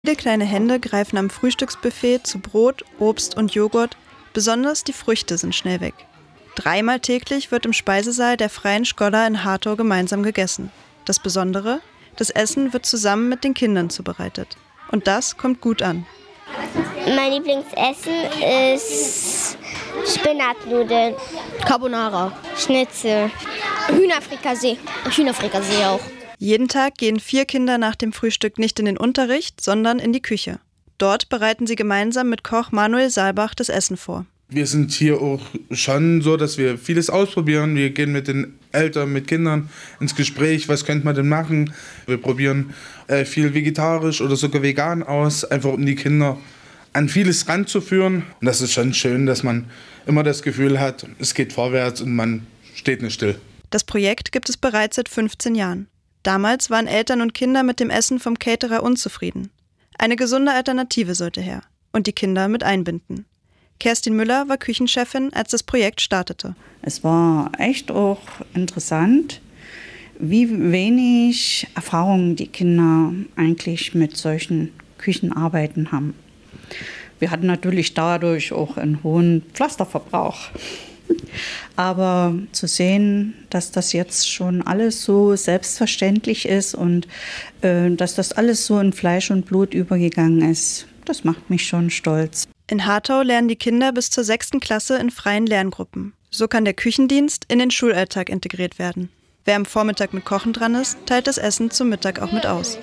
Viele kleine Hände greifen am Frühstücksbuffet zu Brot, Obst und Joghurt. Besonders die Früchte sind schnell weg. 3-mal täglich wird im Speisesaal der Freien Schola in Hartau gemeinsam gegessen. Das Besondere? Das Essen wird zusammen mit den Kindern zubereitet. Und das kommt gut an. Mein Lieblingsessen ist Spinatnudeln, Carbonara, Schnitzel, Hühnerfrikassee auch. Jeden Tag gehen 4 Kinder nach dem Frühstück nicht in den Unterricht, sondern in die Küche. Dort bereiten sie gemeinsam mit Koch Manuel Saalbach das Essen vor. Wir sind hier auch schon so, dass wir vieles ausprobieren. Wir gehen mit den Eltern, mit Kindern ins Gespräch. Was könnte man denn machen? Wir probieren viel vegetarisch oder sogar vegan aus, einfach um die Kinder an vieles ranzuführen. Und das ist schon schön, dass man immer das Gefühl hat, es geht vorwärts und man steht nicht still. Das Projekt gibt es bereits seit 15 Jahren. Damals waren Eltern und Kinder mit dem Essen vom Caterer unzufrieden. Eine gesunde Alternative sollte her und die Kinder mit einbinden. Kerstin Müller war Küchenchefin, als das Projekt startete. Es war echt auch interessant, wie wenig Erfahrung die Kinder eigentlich mit solchen Küchenarbeiten haben. Wir hatten natürlich dadurch auch einen hohen Pflasterverbrauch. Aber zu sehen, dass das jetzt schon alles so selbstverständlich ist und dass das alles so in Fleisch und Blut übergegangen ist, das macht mich schon stolz. In Hartau lernen die Kinder bis zur 6. Klasse in freien Lerngruppen. So kann der Küchendienst in den Schulalltag integriert werden. Wer am Vormittag mit Kochen dran ist, teilt das Essen zum Mittag auch mit aus.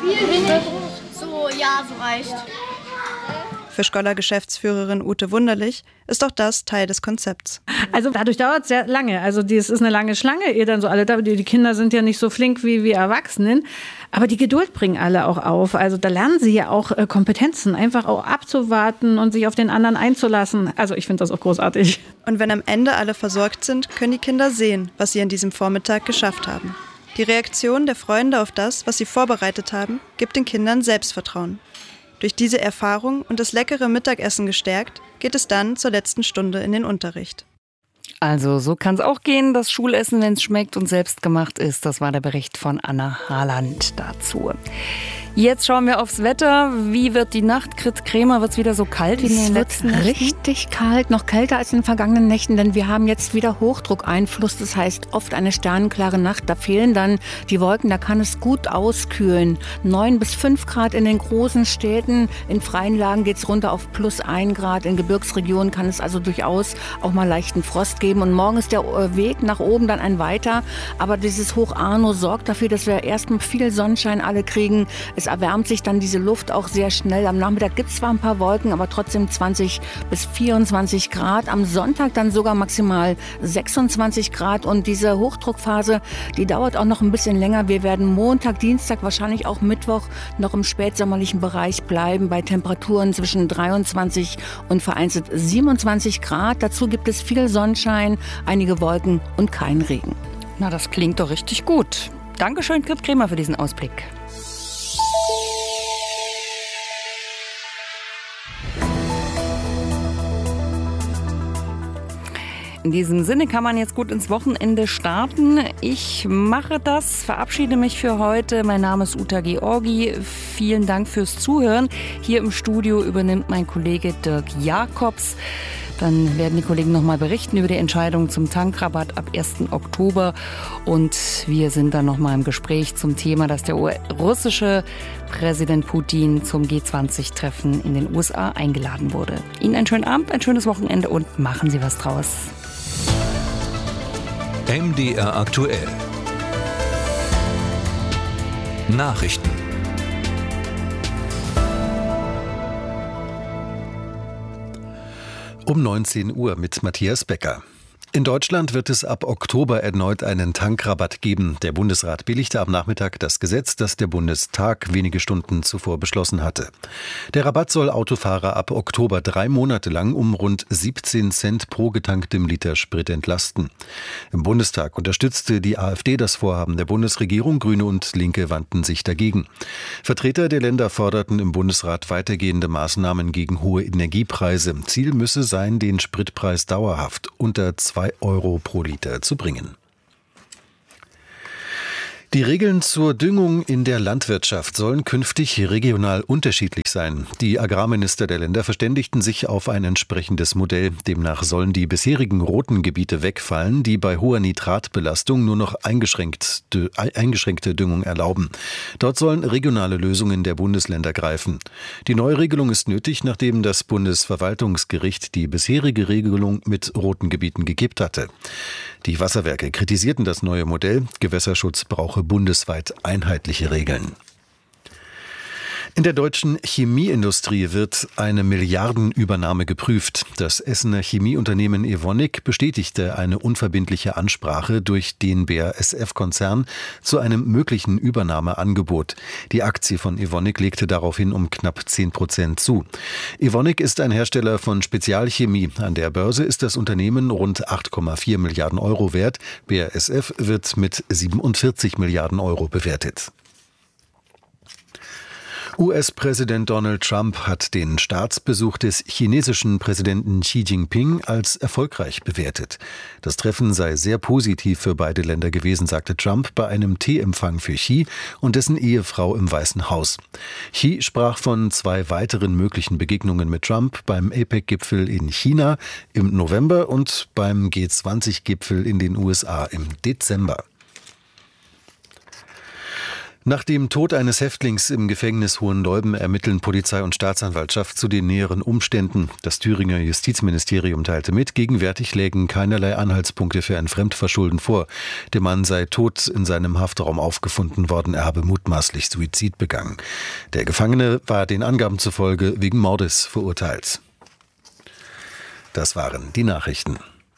So reicht. Für Schola-Geschäftsführerin Ute Wunderlich ist auch das Teil des Konzepts. Also dadurch dauert es sehr lange. Also es ist eine lange Schlange, ehe dann so alle da. Die Kinder sind ja nicht so flink wie wir Erwachsenen. Aber die Geduld bringen alle auch auf. Also da lernen sie ja auch Kompetenzen, einfach auch abzuwarten und sich auf den anderen einzulassen. Also ich finde das auch großartig. Und wenn am Ende alle versorgt sind, können die Kinder sehen, was sie an diesem Vormittag geschafft haben. Die Reaktion der Freunde auf das, was sie vorbereitet haben, gibt den Kindern Selbstvertrauen. Durch diese Erfahrung und das leckere Mittagessen gestärkt, geht es dann zur letzten Stunde in den Unterricht. Also so kann es auch gehen, das Schulessen, wenn es schmeckt und selbst gemacht ist. Das war der Bericht von Anna Harland dazu. Jetzt schauen wir aufs Wetter. Wie wird die Nacht? Grit Kremer, wird es wieder so kalt wie in den letzten Nächten? Richtig kalt, noch kälter als in den vergangenen Nächten, denn wir haben jetzt wieder Hochdruckeinfluss. Das heißt, oft eine sternenklare Nacht. Da fehlen dann die Wolken, da kann es gut auskühlen. 9 bis 5 Grad in den großen Städten. In freien Lagen geht es runter auf plus 1 Grad. In Gebirgsregionen kann es also durchaus auch mal leichten Frost geben. Und morgen ist der Weg nach oben dann ein weiter. Aber dieses Hoch Arno sorgt dafür, dass wir erstmal viel Sonnenschein alle kriegen. Es erwärmt sich dann diese Luft auch sehr schnell. Am Nachmittag gibt es zwar ein paar Wolken, aber trotzdem 20 bis 24 Grad. Am Sonntag dann sogar maximal 26 Grad. Und diese Hochdruckphase, die dauert auch noch ein bisschen länger. Wir werden Montag, Dienstag, wahrscheinlich auch Mittwoch noch im spätsommerlichen Bereich bleiben, bei Temperaturen zwischen 23 und vereinzelt 27 Grad. Dazu gibt es viel Sonnenschein, einige Wolken und kein Regen. Na, das klingt doch richtig gut. Dankeschön, Grit Kremer, für diesen Ausblick. In diesem Sinne kann man jetzt gut ins Wochenende starten. Ich mache das, verabschiede mich für heute. Mein Name ist Uta Georgi. Vielen Dank fürs Zuhören. Hier im Studio übernimmt mein Kollege Dirk Jakobs. Dann werden die Kollegen nochmal berichten über die Entscheidung zum Tankrabatt ab 1. Oktober. Und wir sind dann nochmal im Gespräch zum Thema, dass der russische Präsident Putin zum G20-Treffen in den USA eingeladen wurde. Ihnen einen schönen Abend, ein schönes Wochenende und machen Sie was draus. MDR aktuell. Nachrichten. Um 19 Uhr mit Matthias Becker. In Deutschland wird es ab Oktober erneut einen Tankrabatt geben. Der Bundesrat billigte am Nachmittag das Gesetz, das der Bundestag wenige Stunden zuvor beschlossen hatte. Der Rabatt soll Autofahrer ab Oktober 3 Monate lang um rund 17 Cent pro getanktem Liter Sprit entlasten. Im Bundestag unterstützte die AfD das Vorhaben der Bundesregierung. Grüne und Linke wandten sich dagegen. Vertreter der Länder forderten im Bundesrat weitergehende Maßnahmen gegen hohe Energiepreise. Ziel müsse sein, den Spritpreis dauerhaft unter 2 Euro pro Liter zu bringen. Die Regeln zur Düngung in der Landwirtschaft sollen künftig regional unterschiedlich sein. Die Agrarminister der Länder verständigten sich auf ein entsprechendes Modell. Demnach sollen die bisherigen roten Gebiete wegfallen, die bei hoher Nitratbelastung nur noch eingeschränkte Düngung erlauben. Dort sollen regionale Lösungen der Bundesländer greifen. Die neue Regelung ist nötig, nachdem das Bundesverwaltungsgericht die bisherige Regelung mit roten Gebieten gekippt hatte. Die Wasserwerke kritisierten das neue Modell. Gewässerschutz brauche bundesweit einheitliche Regeln. In der deutschen Chemieindustrie wird eine Milliardenübernahme geprüft. Das Essener Chemieunternehmen Evonik bestätigte eine unverbindliche Ansprache durch den BASF-Konzern zu einem möglichen Übernahmeangebot. Die Aktie von Evonik legte daraufhin um knapp 10% zu. Evonik ist ein Hersteller von Spezialchemie. An der Börse ist das Unternehmen rund 8,4 Milliarden Euro wert. BASF wird mit 47 Milliarden Euro bewertet. US-Präsident Donald Trump hat den Staatsbesuch des chinesischen Präsidenten Xi Jinping als erfolgreich bewertet. Das Treffen sei sehr positiv für beide Länder gewesen, sagte Trump bei einem Teeempfang für Xi und dessen Ehefrau im Weißen Haus. Xi sprach von 2 weiteren möglichen Begegnungen mit Trump beim APEC-Gipfel in China im November und beim G20-Gipfel in den USA im Dezember. Nach dem Tod eines Häftlings im Gefängnis Hohenleuben ermitteln Polizei und Staatsanwaltschaft zu den näheren Umständen. Das Thüringer Justizministerium teilte mit, gegenwärtig lägen keinerlei Anhaltspunkte für ein Fremdverschulden vor. Der Mann sei tot in seinem Haftraum aufgefunden worden, er habe mutmaßlich Suizid begangen. Der Gefangene war den Angaben zufolge wegen Mordes verurteilt. Das waren die Nachrichten.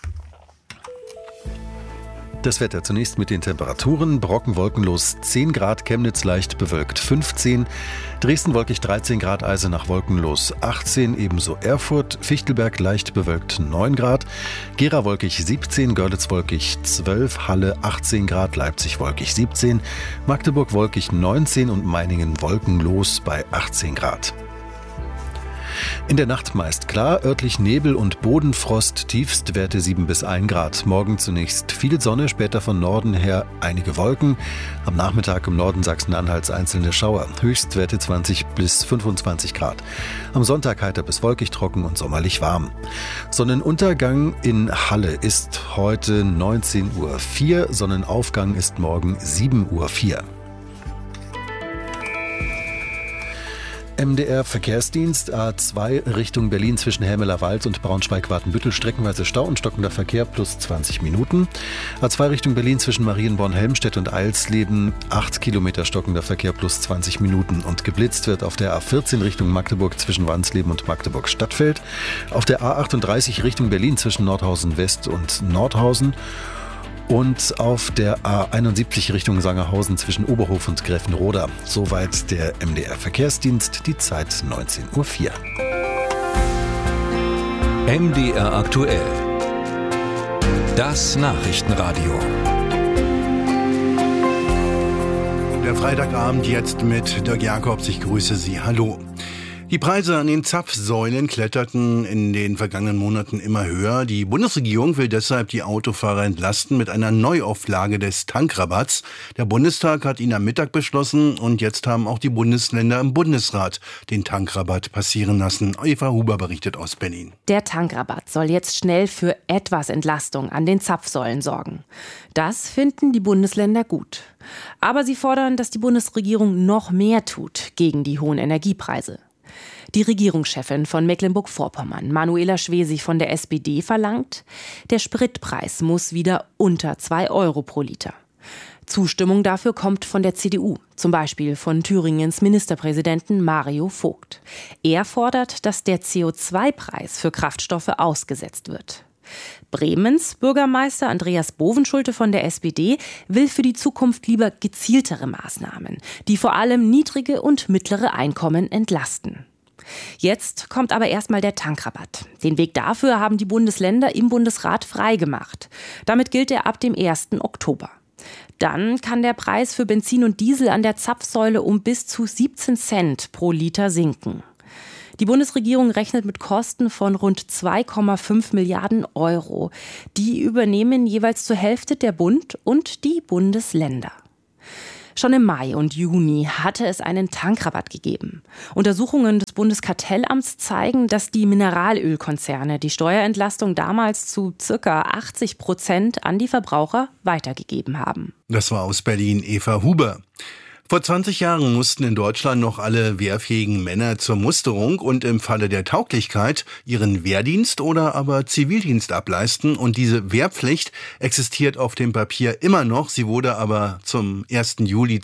Das Wetter zunächst mit den Temperaturen. Brocken wolkenlos 10 Grad, Chemnitz leicht bewölkt 15, Dresden wolkig 13 Grad, Eisenach wolkenlos 18, ebenso Erfurt, Fichtelberg leicht bewölkt 9 Grad, Gera wolkig 17, Görlitz wolkig 12, Halle 18 Grad, Leipzig wolkig 17, Magdeburg wolkig 19 und Meiningen wolkenlos bei 18 Grad. In der Nacht meist klar, örtlich Nebel und Bodenfrost, Tiefstwerte 7 bis 1 Grad. Morgen zunächst viel Sonne, später von Norden her einige Wolken. Am Nachmittag im Norden Sachsen-Anhalts einzelne Schauer. Höchstwerte 20 bis 25 Grad. Am Sonntag heiter bis wolkig, trocken und sommerlich warm. Sonnenuntergang in Halle ist heute 19:04 Uhr. Sonnenaufgang ist morgen 7:04 Uhr. MDR Verkehrsdienst A2 Richtung Berlin zwischen Helmeler-Wald und Braunschweig-Watenbüttel streckenweise Stau und stockender Verkehr plus 20 Minuten. A2 Richtung Berlin zwischen Marienborn-Helmstedt und Eilsleben 8 Kilometer stockender Verkehr plus 20 Minuten. Und geblitzt wird auf der A14 Richtung Magdeburg zwischen Wansleben und Magdeburg-Stadtfeld. Auf der A38 Richtung Berlin zwischen Nordhausen-West und Nordhausen. Und auf der A71 Richtung Sangerhausen zwischen Oberhof und Gräfenroda. Soweit der MDR Verkehrsdienst, die Zeit 19:04 Uhr. MDR aktuell. Das Nachrichtenradio. Der Freitagabend jetzt mit Dirk Jakobs. Ich grüße Sie. Hallo. Die Preise an den Zapfsäulen kletterten in den vergangenen Monaten immer höher. Die Bundesregierung will deshalb die Autofahrer entlasten mit einer Neuauflage des Tankrabatts. Der Bundestag hat ihn am Mittag beschlossen und jetzt haben auch die Bundesländer im Bundesrat den Tankrabatt passieren lassen. Eva Huber berichtet aus Berlin. Der Tankrabatt soll jetzt schnell für etwas Entlastung an den Zapfsäulen sorgen. Das finden die Bundesländer gut. Aber sie fordern, dass die Bundesregierung noch mehr tut gegen die hohen Energiepreise. Die Regierungschefin von Mecklenburg-Vorpommern, Manuela Schwesig von der SPD, verlangt, der Spritpreis muss wieder unter 2 Euro pro Liter. Zustimmung dafür kommt von der CDU, zum Beispiel von Thüringens Ministerpräsidenten Mario Vogt. Er fordert, dass der CO2-Preis für Kraftstoffe ausgesetzt wird. Bremens Bürgermeister Andreas Bovenschulte von der SPD will für die Zukunft lieber gezieltere Maßnahmen, die vor allem niedrige und mittlere Einkommen entlasten. Jetzt kommt aber erstmal der Tankrabatt. Den Weg dafür haben die Bundesländer im Bundesrat freigemacht. Damit gilt er ab dem 1. Oktober. Dann kann der Preis für Benzin und Diesel an der Zapfsäule um bis zu 17 Cent pro Liter sinken. Die Bundesregierung rechnet mit Kosten von rund 2,5 Milliarden Euro. Die übernehmen jeweils zur Hälfte der Bund und die Bundesländer. Schon im Mai und Juni hatte es einen Tankrabatt gegeben. Untersuchungen des Bundeskartellamts zeigen, dass die Mineralölkonzerne die Steuerentlastung damals zu ca. 80% an die Verbraucher weitergegeben haben. Das war aus Berlin Eva Huber. Vor 20 Jahren mussten in Deutschland noch alle wehrfähigen Männer zur Musterung und im Falle der Tauglichkeit ihren Wehrdienst oder aber Zivildienst ableisten. Und diese Wehrpflicht existiert auf dem Papier immer noch. Sie wurde aber zum 1. Juli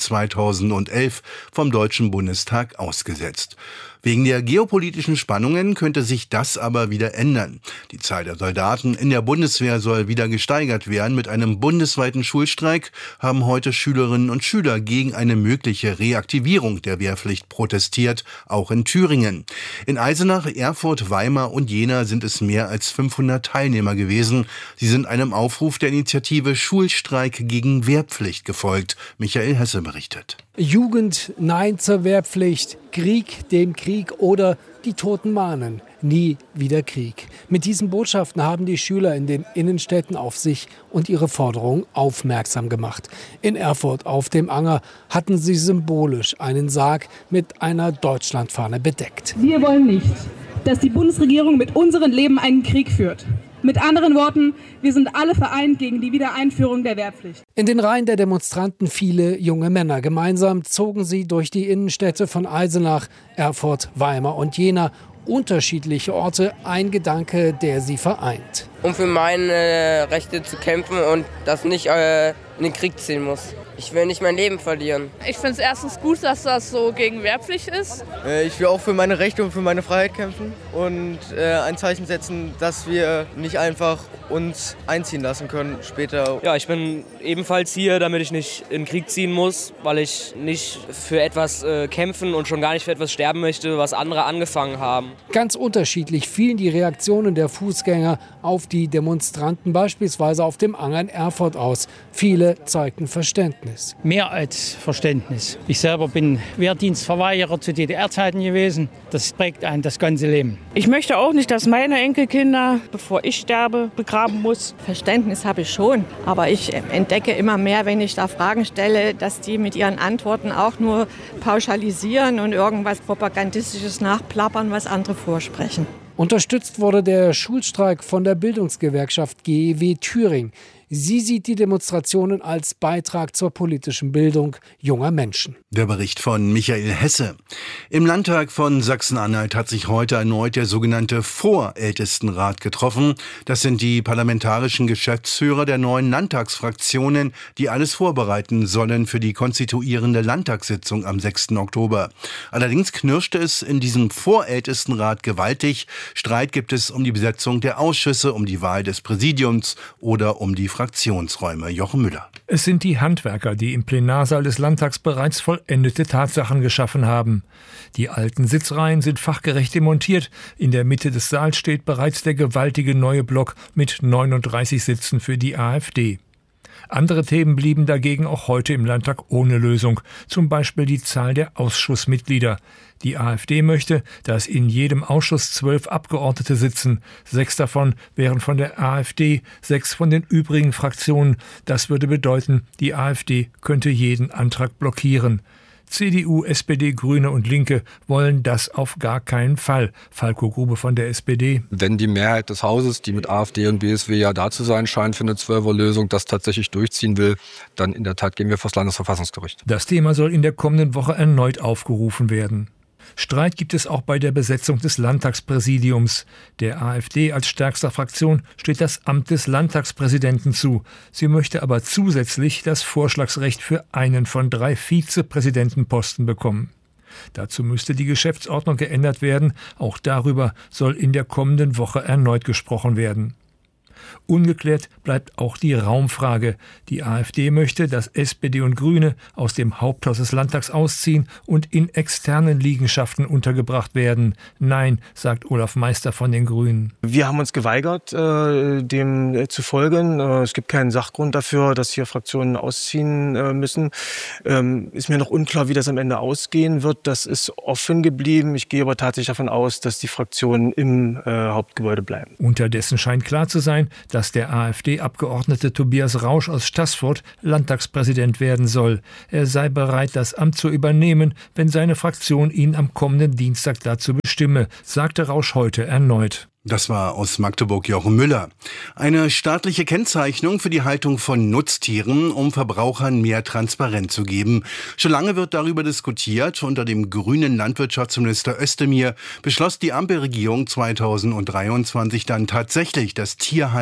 2011 vom Deutschen Bundestag ausgesetzt. Wegen der geopolitischen Spannungen könnte sich das aber wieder ändern. Die Zahl der Soldaten in der Bundeswehr soll wieder gesteigert werden. Mit einem bundesweiten Schulstreik haben heute Schülerinnen und Schüler gegen eine mögliche Reaktivierung der Wehrpflicht protestiert, auch in Thüringen. In Eisenach, Erfurt, Weimar und Jena sind es mehr als 500 Teilnehmer gewesen. Sie sind einem Aufruf der Initiative Schulstreik gegen Wehrpflicht gefolgt. Michael Hesse berichtet. Jugend, Nein zur Wehrpflicht, Krieg dem Krieg oder die Toten mahnen, nie wieder Krieg. Mit diesen Botschaften haben die Schüler in den Innenstädten auf sich und ihre Forderungen aufmerksam gemacht. In Erfurt auf dem Anger hatten sie symbolisch einen Sarg mit einer Deutschlandfahne bedeckt. Wir wollen nicht, dass die Bundesregierung mit unserem Leben einen Krieg führt. Mit anderen Worten, wir sind alle vereint gegen die Wiedereinführung der Wehrpflicht. In den Reihen der Demonstranten viele junge Männer. Gemeinsam zogen sie durch die Innenstädte von Eisenach, Erfurt, Weimar und Jena. Unterschiedliche Orte, ein Gedanke, der sie vereint. Um für meine Rechte zu kämpfen und das nicht in den Krieg ziehen muss. Ich will nicht mein Leben verlieren. Ich finde es erstens gut, dass das so gegen Wehrpflicht ist. Ich will auch für meine Rechte und für meine Freiheit kämpfen und ein Zeichen setzen, dass wir nicht einfach uns einziehen lassen können später. Ja, ich bin ebenfalls hier, damit ich nicht in den Krieg ziehen muss, weil ich nicht für etwas kämpfen und schon gar nicht für etwas sterben möchte, was andere angefangen haben. Ganz unterschiedlich fielen die Reaktionen der Fußgänger auf die Demonstranten, beispielsweise auf dem Anger in Erfurt aus. Viele zeigten Verständnis. Mehr als Verständnis. Ich selber bin Wehrdienstverweigerer zu DDR-Zeiten gewesen. Das prägt einen das ganze Leben. Ich möchte auch nicht, dass meine Enkelkinder, bevor ich sterbe, begraben muss. Verständnis habe ich schon, aber ich entdecke immer mehr, wenn ich da Fragen stelle, dass die mit ihren Antworten auch nur pauschalisieren und irgendwas Propagandistisches nachplappern, was andere vorsprechen. Unterstützt wurde der Schulstreik von der Bildungsgewerkschaft GEW Thüringen. Sie sieht die Demonstrationen als Beitrag zur politischen Bildung junger Menschen. Der Bericht von Michael Hesse. Im Landtag von Sachsen-Anhalt hat sich heute erneut der sogenannte Vorältestenrat getroffen. Das sind die parlamentarischen Geschäftsführer der neuen Landtagsfraktionen, die alles vorbereiten sollen für die konstituierende Landtagssitzung am 6. Oktober. Allerdings knirschte es in diesem Vorältestenrat gewaltig. Streit gibt es um die Besetzung der Ausschüsse, um die Wahl des Präsidiums oder um die Fraktionsräume. Jochen Müller. Es sind die Handwerker, die im Plenarsaal des Landtags bereits vollendete Tatsachen geschaffen haben. Die alten Sitzreihen sind fachgerecht demontiert. In der Mitte des Saals steht bereits der gewaltige neue Block mit 39 Sitzen für die AfD. Andere Themen blieben dagegen auch heute im Landtag ohne Lösung, zum Beispiel die Zahl der Ausschussmitglieder. Die AfD möchte, dass in jedem Ausschuss 12 Abgeordnete sitzen. 6 davon wären von der AfD, 6 von den übrigen Fraktionen. Das würde bedeuten, die AfD könnte jeden Antrag blockieren. CDU, SPD, Grüne und Linke wollen das auf gar keinen Fall. Falko Grube von der SPD. Wenn die Mehrheit des Hauses, die mit AfD und BSW ja da zu sein scheint für eine 12er-Lösung, das tatsächlich durchziehen will, dann in der Tat gehen wir vor das Landesverfassungsgericht. Das Thema soll in der kommenden Woche erneut aufgerufen werden. Streit gibt es auch bei der Besetzung des Landtagspräsidiums. Der AfD als stärkster Fraktion steht das Amt des Landtagspräsidenten zu. Sie möchte aber zusätzlich das Vorschlagsrecht für einen von 3 Vizepräsidentenposten bekommen. Dazu müsste die Geschäftsordnung geändert werden. Auch darüber soll in der kommenden Woche erneut gesprochen werden. Ungeklärt bleibt auch die Raumfrage. Die AfD möchte, dass SPD und Grüne aus dem Haupthaus des Landtags ausziehen und in externen Liegenschaften untergebracht werden. Nein, sagt Olaf Meister von den Grünen. Wir haben uns geweigert, dem zu folgen. Es gibt keinen Sachgrund dafür, dass hier Fraktionen ausziehen müssen. Ist mir noch unklar, wie das am Ende ausgehen wird. Das ist offen geblieben. Ich gehe aber tatsächlich davon aus, dass die Fraktionen im Hauptgebäude bleiben. Unterdessen scheint klar zu sein, dass der AfD-Abgeordnete Tobias Rausch aus Staßfurt Landtagspräsident werden soll. Er sei bereit, das Amt zu übernehmen, wenn seine Fraktion ihn am kommenden Dienstag dazu bestimme, sagte Rausch heute erneut. Das war aus Magdeburg Jochen Müller. Eine staatliche Kennzeichnung für die Haltung von Nutztieren, um Verbrauchern mehr Transparenz zu geben. Schon lange wird darüber diskutiert. Unter dem grünen Landwirtschaftsminister Özdemir beschloss die Ampelregierung 2023 dann tatsächlich das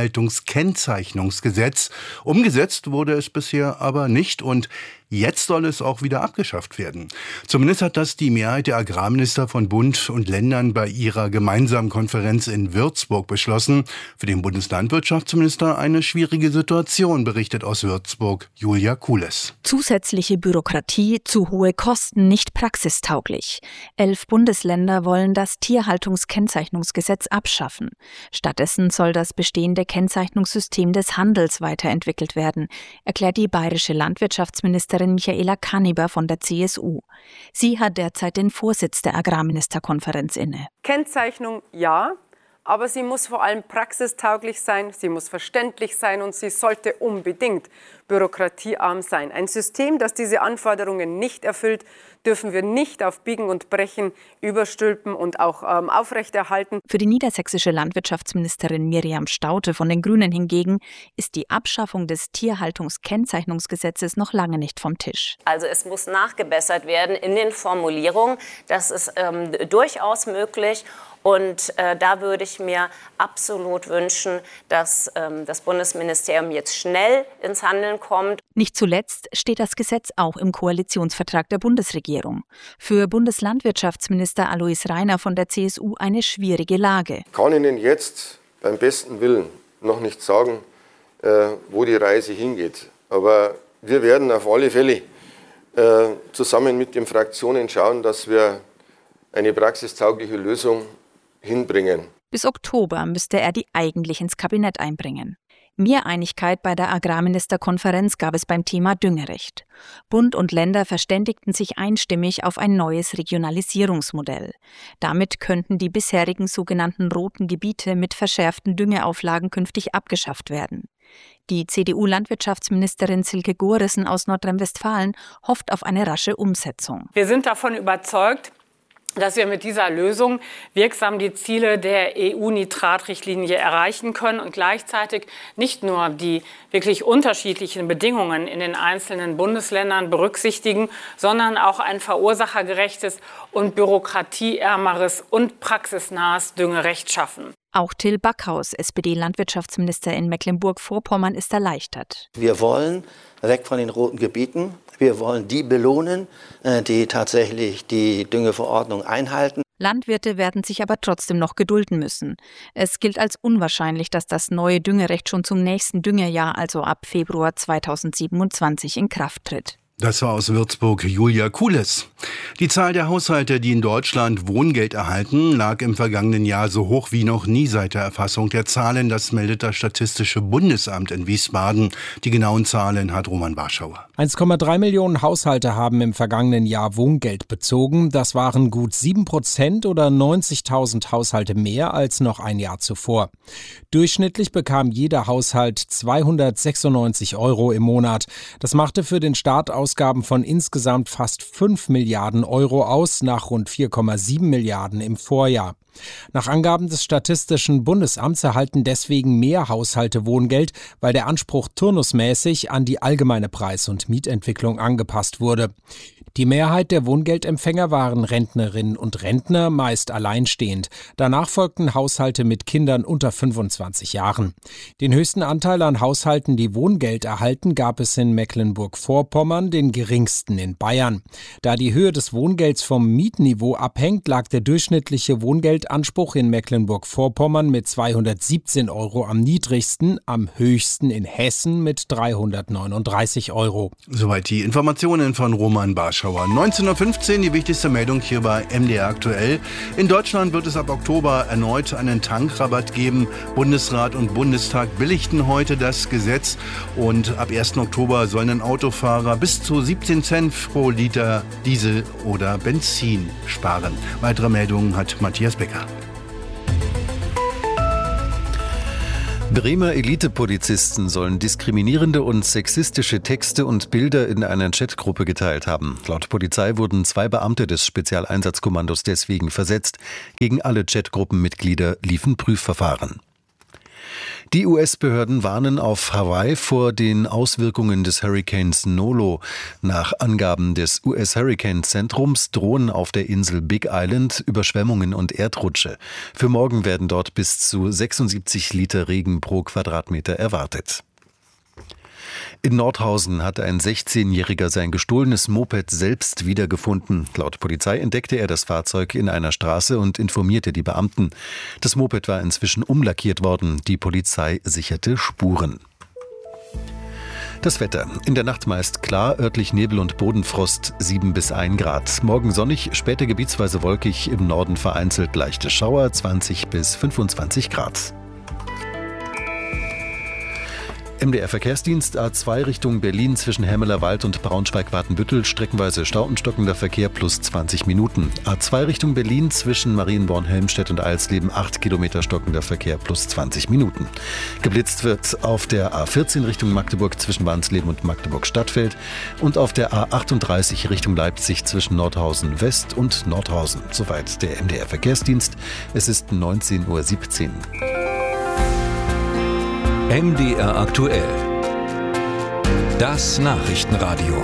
Tierhaltungskennzeichnungsgesetz. Umgesetzt wurde es bisher aber nicht und jetzt soll es auch wieder abgeschafft werden. Zumindest hat das die Mehrheit der Agrarminister von Bund und Ländern bei ihrer gemeinsamen Konferenz in Würzburg beschlossen. Für den Bundeslandwirtschaftsminister eine schwierige Situation, berichtet aus Würzburg Julia Kules. Zusätzliche Bürokratie, zu hohe Kosten, nicht praxistauglich. 11 Bundesländer wollen das Tierhaltungskennzeichnungsgesetz abschaffen. Stattdessen soll das bestehende Kennzeichnungssystem des Handels weiterentwickelt werden, erklärt die bayerische Landwirtschaftsministerin Michaela Kanneber von der CSU. Sie hat derzeit den Vorsitz der Agrarministerkonferenz inne. Kennzeichnung ja, aber sie muss vor allem praxistauglich sein, sie muss verständlich sein und sie sollte unbedingt bürokratiearm sein. Ein System, das diese Anforderungen nicht erfüllt, dürfen wir nicht auf Biegen und Brechen überstülpen und auch aufrechterhalten. Für die niedersächsische Landwirtschaftsministerin Miriam Staudte von den Grünen hingegen ist die Abschaffung des Tierhaltungskennzeichnungsgesetzes noch lange nicht vom Tisch. Also es muss nachgebessert werden in den Formulierungen. Das ist durchaus möglich. Und da würde ich mir absolut wünschen, dass das Bundesministerium jetzt schnell ins Handeln kommt. Nicht zuletzt steht das Gesetz auch im Koalitionsvertrag der Bundesregierung. Für Bundeslandwirtschaftsminister Alois Rainer von der CSU eine schwierige Lage. Ich kann Ihnen jetzt beim besten Willen noch nicht sagen, wo die Reise hingeht. Aber wir werden auf alle Fälle zusammen mit den Fraktionen schauen, dass wir eine praxistaugliche Lösung hinbringen. Bis Oktober müsste er die eigentlich ins Kabinett einbringen. Mehr Einigkeit bei der Agrarministerkonferenz gab es beim Thema Düngerecht. Bund und Länder verständigten sich einstimmig auf ein neues Regionalisierungsmodell. Damit könnten die bisherigen sogenannten roten Gebiete mit verschärften Düngeauflagen künftig abgeschafft werden. Die CDU-Landwirtschaftsministerin Silke Gorissen aus Nordrhein-Westfalen hofft auf eine rasche Umsetzung. Wir sind davon überzeugt, dass wir mit dieser Lösung wirksam die Ziele der EU-Nitratrichtlinie erreichen können und gleichzeitig nicht nur die wirklich unterschiedlichen Bedingungen in den einzelnen Bundesländern berücksichtigen, sondern auch ein verursachergerechtes und bürokratieärmeres und praxisnahes Düngerecht schaffen. Auch Till Backhaus, SPD-Landwirtschaftsminister in Mecklenburg-Vorpommern, ist erleichtert. Wir wollen weg von den roten Gebieten. Wir wollen die belohnen, die tatsächlich die Düngeverordnung einhalten. Landwirte werden sich aber trotzdem noch gedulden müssen. Es gilt als unwahrscheinlich, dass das neue Düngerecht schon zum nächsten Düngerjahr, also ab Februar 2027, in Kraft tritt. Das war aus Würzburg Julia Kules. Die Zahl der Haushalte, die in Deutschland Wohngeld erhalten, lag im vergangenen Jahr so hoch wie noch nie seit der Erfassung der Zahlen. Das meldet das Statistische Bundesamt in Wiesbaden. Die genauen Zahlen hat Roman Warschauer. 1,3 Millionen Haushalte haben im vergangenen Jahr Wohngeld bezogen. Das waren gut 7% oder 90.000 Haushalte mehr als noch ein Jahr zuvor. Durchschnittlich bekam jeder Haushalt 296 € im Monat. Das machte für den Staat Ausgaben von insgesamt fast 5 Milliarden € aus, nach rund 4,7 Milliarden im Vorjahr. Nach Angaben des Statistischen Bundesamts erhalten deswegen mehr Haushalte Wohngeld, weil der Anspruch turnusmäßig an die allgemeine Preis- und Mietentwicklung angepasst wurde. Die Mehrheit der Wohngeldempfänger waren Rentnerinnen und Rentner, meist alleinstehend. Danach folgten Haushalte mit Kindern unter 25 Jahren. Den höchsten Anteil an Haushalten, die Wohngeld erhalten, gab es in Mecklenburg-Vorpommern, den geringsten in Bayern. Da die Höhe des Wohngelds vom Mietniveau abhängt, lag der durchschnittliche Wohngeldanspruch in Mecklenburg-Vorpommern mit 217 € am niedrigsten, am höchsten in Hessen mit 339 €. Soweit die Informationen von Roman Barschauer. 19:15 Uhr die wichtigste Meldung hier bei MDR aktuell. In Deutschland wird es ab Oktober erneut einen Tankrabatt geben. Bundesrat und Bundestag billigten heute das Gesetz und ab 1. Oktober sollen dann Autofahrer bis zu 17 Cent pro Liter Diesel oder Benzin sparen. Weitere Meldungen hat Matthias Becker. Bremer Elitepolizisten sollen diskriminierende und sexistische Texte und Bilder in einer Chatgruppe geteilt haben. Laut Polizei wurden 2 Beamte des Spezialeinsatzkommandos deswegen versetzt. Gegen alle Chatgruppenmitglieder liefen Prüfverfahren. Die US-Behörden warnen auf Hawaii vor den Auswirkungen des Hurrikans Nolo. Nach Angaben des US-Hurricane-Zentrums drohen auf der Insel Big Island Überschwemmungen und Erdrutsche. Für morgen werden dort bis zu 76 Liter Regen pro Quadratmeter erwartet. In Nordhausen hat ein 16-Jähriger sein gestohlenes Moped selbst wiedergefunden. Laut Polizei entdeckte er das Fahrzeug in einer Straße und informierte die Beamten. Das Moped war inzwischen umlackiert worden. Die Polizei sicherte Spuren. Das Wetter. In der Nacht meist klar, örtlich Nebel und Bodenfrost 7 bis 1 Grad. Morgen sonnig, später gebietsweise wolkig, im Norden vereinzelt leichte Schauer 20 bis 25 Grad. MDR-Verkehrsdienst A2 Richtung Berlin zwischen Hemmelerwald und Braunschweig-Watenbüttel, streckenweise Stau und stockender Verkehr plus 20 Minuten. A2 Richtung Berlin zwischen Marienborn, Helmstedt und Alsleben 8 Kilometer stockender Verkehr plus 20 Minuten. Geblitzt wird auf der A14 Richtung Magdeburg zwischen Wansleben und Magdeburg-Stadtfeld und auf der A38 Richtung Leipzig zwischen Nordhausen West und Nordhausen. Soweit der MDR-Verkehrsdienst. Es ist 19:17 Uhr. MDR aktuell. Das Nachrichtenradio.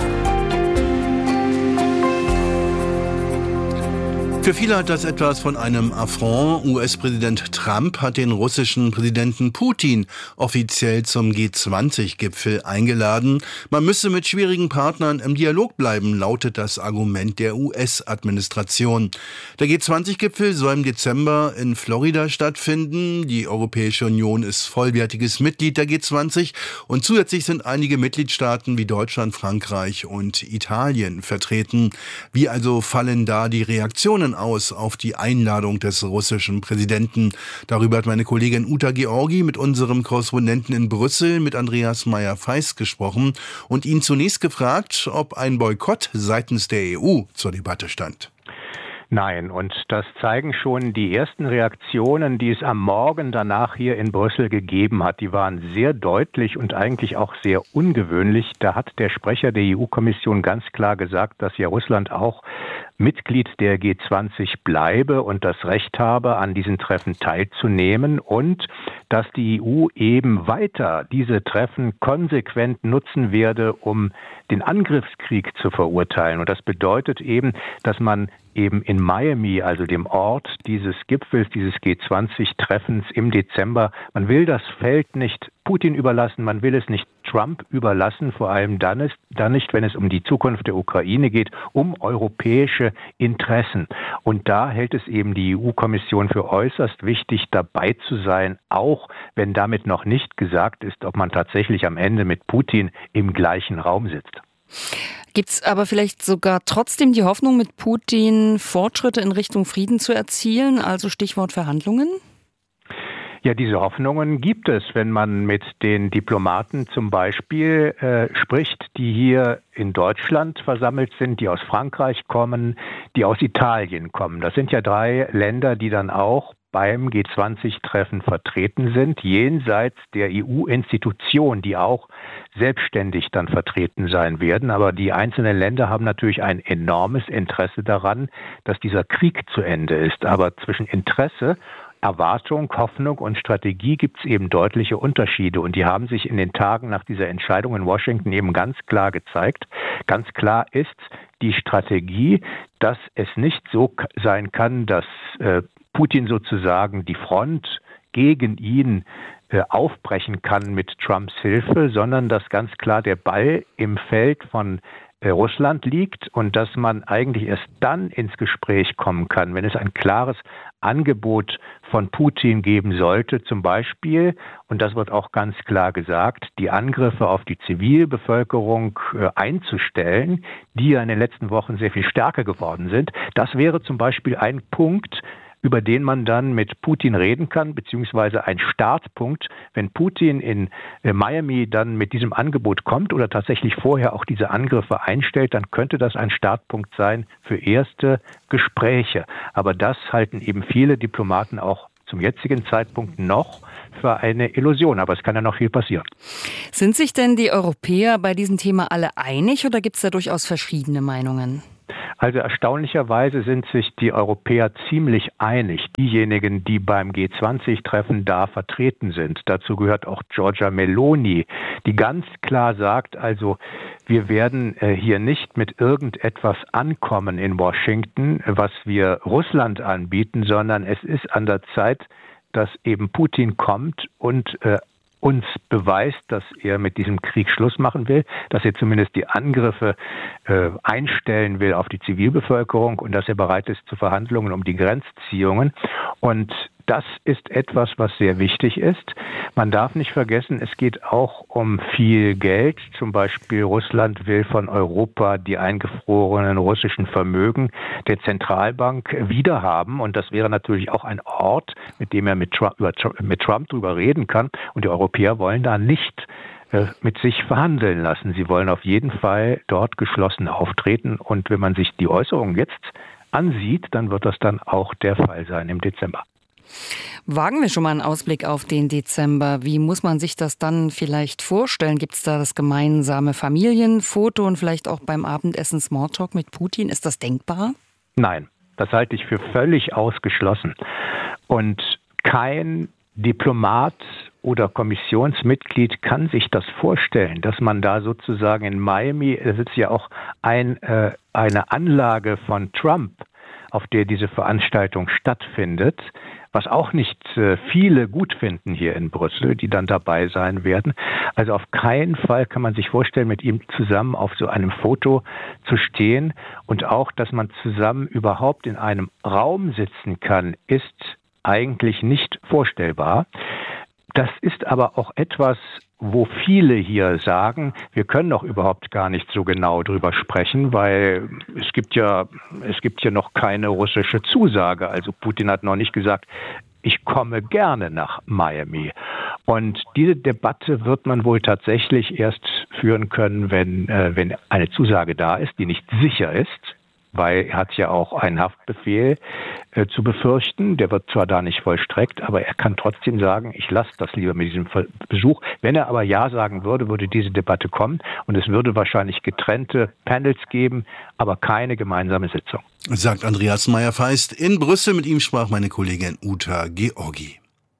Für viele hat das etwas von einem Affront. US-Präsident Trump hat den russischen Präsidenten Putin offiziell zum G20-Gipfel eingeladen. Man müsse mit schwierigen Partnern im Dialog bleiben, lautet das Argument der US-Administration. Der G20-Gipfel soll im Dezember in Florida stattfinden. Die Europäische Union ist vollwertiges Mitglied der G20 und zusätzlich sind einige Mitgliedstaaten wie Deutschland, Frankreich und Italien vertreten. Wie also fallen da die Reaktionen aus auf die Einladung des russischen Präsidenten? Darüber hat meine Kollegin Uta Georgi mit unserem Korrespondenten in Brüssel, mit Andreas Meyer-Feist, gesprochen und ihn zunächst gefragt, ob ein Boykott seitens der EU zur Debatte stand. Nein, und das zeigen schon die ersten Reaktionen, die es am Morgen danach hier in Brüssel gegeben hat. Die waren sehr deutlich und eigentlich auch sehr ungewöhnlich. Da hat der Sprecher der EU-Kommission ganz klar gesagt, dass ja Russland auch Mitglied der G20 bleibe und das Recht habe, an diesen Treffen teilzunehmen und dass die EU eben weiter diese Treffen konsequent nutzen werde, um den Angriffskrieg zu verurteilen. Und das bedeutet eben, dass man eben in Miami, also dem Ort dieses Gipfels, dieses G20-Treffens im Dezember, man will das Feld nicht Putin überlassen, man will es nicht Trump überlassen, vor allem dann nicht, wenn es um die Zukunft der Ukraine geht, um europäische Interessen. Und da hält es eben die EU-Kommission für äußerst wichtig, dabei zu sein, auch wenn damit noch nicht gesagt ist, ob man tatsächlich am Ende mit Putin im gleichen Raum sitzt. Gibt es aber vielleicht sogar trotzdem die Hoffnung, mit Putin Fortschritte in Richtung Frieden zu erzielen, also Stichwort Verhandlungen? Ja, diese Hoffnungen gibt es, wenn man mit den Diplomaten zum Beispiel spricht, die hier in Deutschland versammelt sind, die aus Frankreich kommen, die aus Italien kommen. Das sind ja 3 Länder, die dann auch beim G20-Treffen vertreten sind, jenseits der EU-Institution, die auch selbstständig dann vertreten sein werden. Aber die einzelnen Länder haben natürlich ein enormes Interesse daran, dass dieser Krieg zu Ende ist. Aber zwischen Interesse, Erwartung, Hoffnung und Strategie gibt es eben deutliche Unterschiede. Und die haben sich in den Tagen nach dieser Entscheidung in Washington eben ganz klar gezeigt. Ganz klar ist die Strategie, dass es nicht so sein kann, dass Putin sozusagen die Front gegen ihn aufbrechen kann mit Trumps Hilfe, sondern dass ganz klar der Ball im Feld von Russland liegt und dass man eigentlich erst dann ins Gespräch kommen kann, wenn es ein klares Angebot von Putin geben sollte, zum Beispiel, und das wird auch ganz klar gesagt, die Angriffe auf die Zivilbevölkerung einzustellen, die ja in den letzten Wochen sehr viel stärker geworden sind. Das wäre zum Beispiel ein Punkt, über den man dann mit Putin reden kann, beziehungsweise ein Startpunkt, wenn Putin in Miami dann mit diesem Angebot kommt oder tatsächlich vorher auch diese Angriffe einstellt, dann könnte das ein Startpunkt sein für erste Gespräche. Aber das halten eben viele Diplomaten auch zum jetzigen Zeitpunkt noch zwar eine Illusion, aber es kann ja noch viel passieren. Sind sich denn die Europäer bei diesem Thema alle einig oder gibt es da durchaus verschiedene Meinungen? Also erstaunlicherweise sind sich die Europäer ziemlich einig. Diejenigen, die beim G20-Treffen da vertreten sind. Dazu gehört auch Giorgia Meloni, die ganz klar sagt, also wir werden hier nicht mit irgendetwas ankommen in Washington, was wir Russland anbieten, sondern es ist an der Zeit, dass eben Putin kommt und uns beweist, dass er mit diesem Krieg Schluss machen will, dass er zumindest die Angriffe einstellen will auf die Zivilbevölkerung und dass er bereit ist zu Verhandlungen um die Grenzziehungen. Und das ist etwas, was sehr wichtig ist. Man darf nicht vergessen, es geht auch um viel Geld. Zum Beispiel Russland will von Europa die eingefrorenen russischen Vermögen der Zentralbank wiederhaben. Und das wäre natürlich auch ein Ort, mit dem er mit Trump drüber reden kann. Und die Europäer wollen da nicht mit sich verhandeln lassen. Sie wollen auf jeden Fall dort geschlossen auftreten. Und wenn man sich die Äußerungen jetzt ansieht, dann wird das dann auch der Fall sein im Dezember. Wagen wir schon mal einen Ausblick auf den Dezember. Wie muss man sich das dann vielleicht vorstellen? Gibt es da das gemeinsame Familienfoto und vielleicht auch beim Abendessen Smalltalk mit Putin? Ist das denkbar? Nein, das halte ich für völlig ausgeschlossen. Und kein Diplomat oder Kommissionsmitglied kann sich das vorstellen, dass man da sozusagen in Miami, es ist ja auch eine Anlage von Trump, auf der diese Veranstaltung stattfindet, was auch nicht viele gut finden hier in Brüssel, die dann dabei sein werden. Also auf keinen Fall kann man sich vorstellen, mit ihm zusammen auf so einem Foto zu stehen. Und auch, dass man zusammen überhaupt in einem Raum sitzen kann, ist eigentlich nicht vorstellbar. Das ist aber auch etwas, wo viele hier sagen, wir können doch überhaupt gar nicht so genau drüber sprechen, weil es gibt ja noch keine russische Zusage. Also Putin hat noch nicht gesagt, ich komme gerne nach Miami. Und diese Debatte wird man wohl tatsächlich erst führen können, wenn eine Zusage da ist, die nicht sicher ist. Weil er hat ja auch einen Haftbefehl zu befürchten. Der wird zwar da nicht vollstreckt, aber er kann trotzdem sagen, ich lasse das lieber mit diesem Besuch. Wenn er aber Ja sagen würde, würde diese Debatte kommen und es würde wahrscheinlich getrennte Panels geben, aber keine gemeinsame Sitzung. Sagt Andreas Meyer-Feist. In Brüssel mit ihm sprach meine Kollegin Uta Georgi.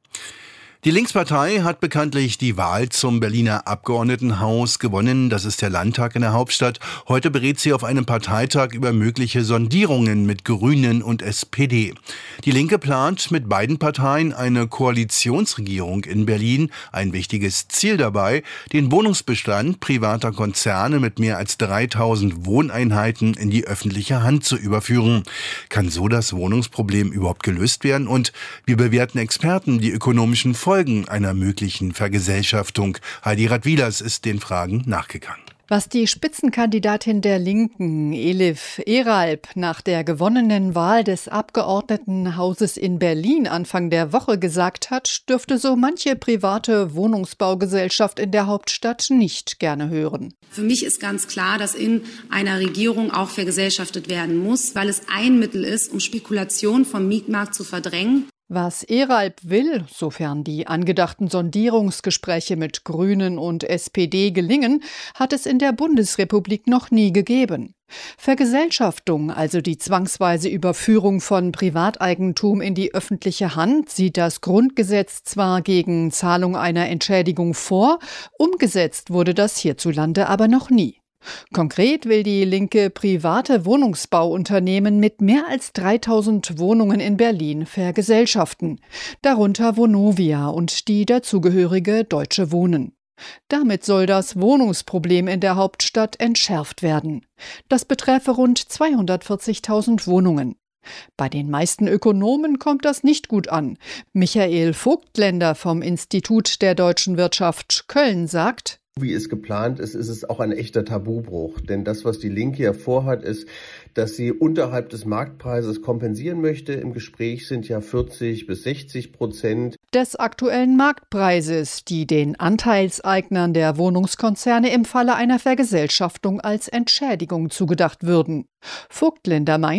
Die Linkspartei hat bekanntlich die Wahl zum Berliner Abgeordnetenhaus gewonnen. Das ist der Landtag in der Hauptstadt. Heute berät sie auf einem Parteitag über mögliche Sondierungen mit Grünen und SPD. Die Linke plant mit beiden Parteien eine Koalitionsregierung in Berlin. Ein wichtiges Ziel dabei, den Wohnungsbestand privater Konzerne mit mehr als 3000 Wohneinheiten in die öffentliche Hand zu überführen. Kann so das Wohnungsproblem überhaupt gelöst werden? Und wie bewerten Experten die ökonomischen Folgen einer möglichen Vergesellschaftung? Heidi Radwilas ist den Fragen nachgegangen. Was die Spitzenkandidatin der Linken, Elif Eralp, nach der gewonnenen Wahl des Abgeordnetenhauses in Berlin Anfang der Woche gesagt hat, dürfte so manche private Wohnungsbaugesellschaft in der Hauptstadt nicht gerne hören. Für mich ist ganz klar, dass in einer Regierung auch vergesellschaftet werden muss, weil es ein Mittel ist, um Spekulation vom Mietmarkt zu verdrängen. Was Eralp will, sofern die angedachten Sondierungsgespräche mit Grünen und SPD gelingen, hat es in der Bundesrepublik noch nie gegeben. Vergesellschaftung, also die zwangsweise Überführung von Privateigentum in die öffentliche Hand, sieht das Grundgesetz zwar gegen Zahlung einer Entschädigung vor, umgesetzt wurde das hierzulande aber noch nie. Konkret will die Linke private Wohnungsbauunternehmen mit mehr als 3000 Wohnungen in Berlin vergesellschaften, darunter Vonovia und die dazugehörige Deutsche Wohnen. Damit soll das Wohnungsproblem in der Hauptstadt entschärft werden. Das betreffe rund 240.000 Wohnungen. Bei den meisten Ökonomen kommt das nicht gut an. Michael Vogtländer vom Institut der deutschen Wirtschaft Köln sagt: Wie es geplant ist, ist es auch ein echter Tabubruch. Denn das, was die Linke ja vorhat, ist, dass sie unterhalb des Marktpreises kompensieren möchte. Im Gespräch sind ja 40-60% des aktuellen Marktpreises, die den Anteilseignern der Wohnungskonzerne im Falle einer Vergesellschaftung als Entschädigung zugedacht würden. Vogtländer meint: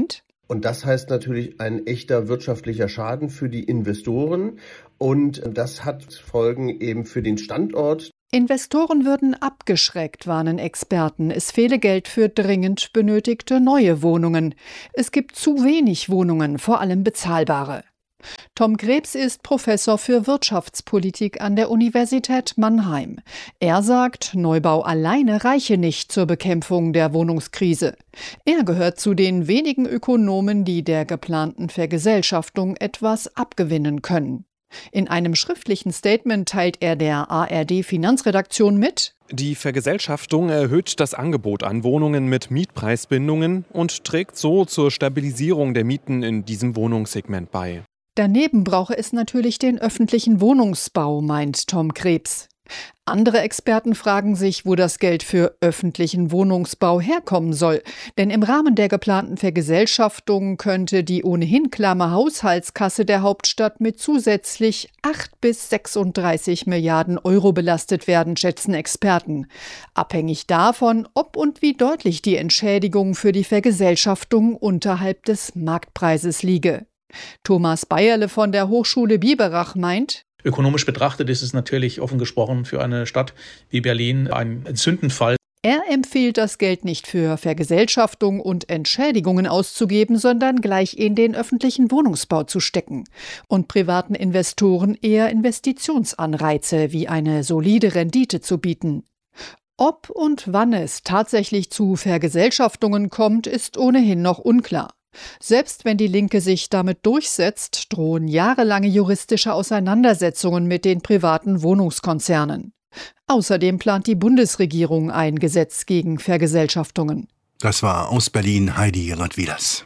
Und das heißt natürlich ein echter wirtschaftlicher Schaden für die Investoren. Und das hat Folgen eben für den Standort. Investoren würden abgeschreckt, warnen Experten. Es fehle Geld für dringend benötigte neue Wohnungen. Es gibt zu wenig Wohnungen, vor allem bezahlbare. Tom Krebs ist Professor für Wirtschaftspolitik an der Universität Mannheim. Er sagt, Neubau alleine reiche nicht zur Bekämpfung der Wohnungskrise. Er gehört zu den wenigen Ökonomen, die der geplanten Vergesellschaftung etwas abgewinnen können. In einem schriftlichen Statement teilt er der ARD-Finanzredaktion mit: Die Vergesellschaftung erhöht das Angebot an Wohnungen mit Mietpreisbindungen und trägt so zur Stabilisierung der Mieten in diesem Wohnungssegment bei. Daneben brauche es natürlich den öffentlichen Wohnungsbau, meint Tom Krebs. Andere Experten fragen sich, wo das Geld für öffentlichen Wohnungsbau herkommen soll. Denn im Rahmen der geplanten Vergesellschaftung könnte die ohnehin klamme Haushaltskasse der Hauptstadt mit zusätzlich 8 bis 36 Milliarden Euro belastet werden, schätzen Experten. Abhängig davon, ob und wie deutlich die Entschädigung für die Vergesellschaftung unterhalb des Marktpreises liege. Thomas Bayerle von der Hochschule Biberach meint: Ökonomisch betrachtet ist es natürlich offen gesprochen für eine Stadt wie Berlin ein Sündenfall. Er empfiehlt, das Geld nicht für Vergesellschaftung und Entschädigungen auszugeben, sondern gleich in den öffentlichen Wohnungsbau zu stecken und privaten Investoren eher Investitionsanreize wie eine solide Rendite zu bieten. Ob und wann es tatsächlich zu Vergesellschaftungen kommt, ist ohnehin noch unklar. Selbst wenn die Linke sich damit durchsetzt, drohen jahrelange juristische Auseinandersetzungen mit den privaten Wohnungskonzernen. Außerdem plant die Bundesregierung ein Gesetz gegen Vergesellschaftungen. Das war aus Berlin Heidi Radwilas.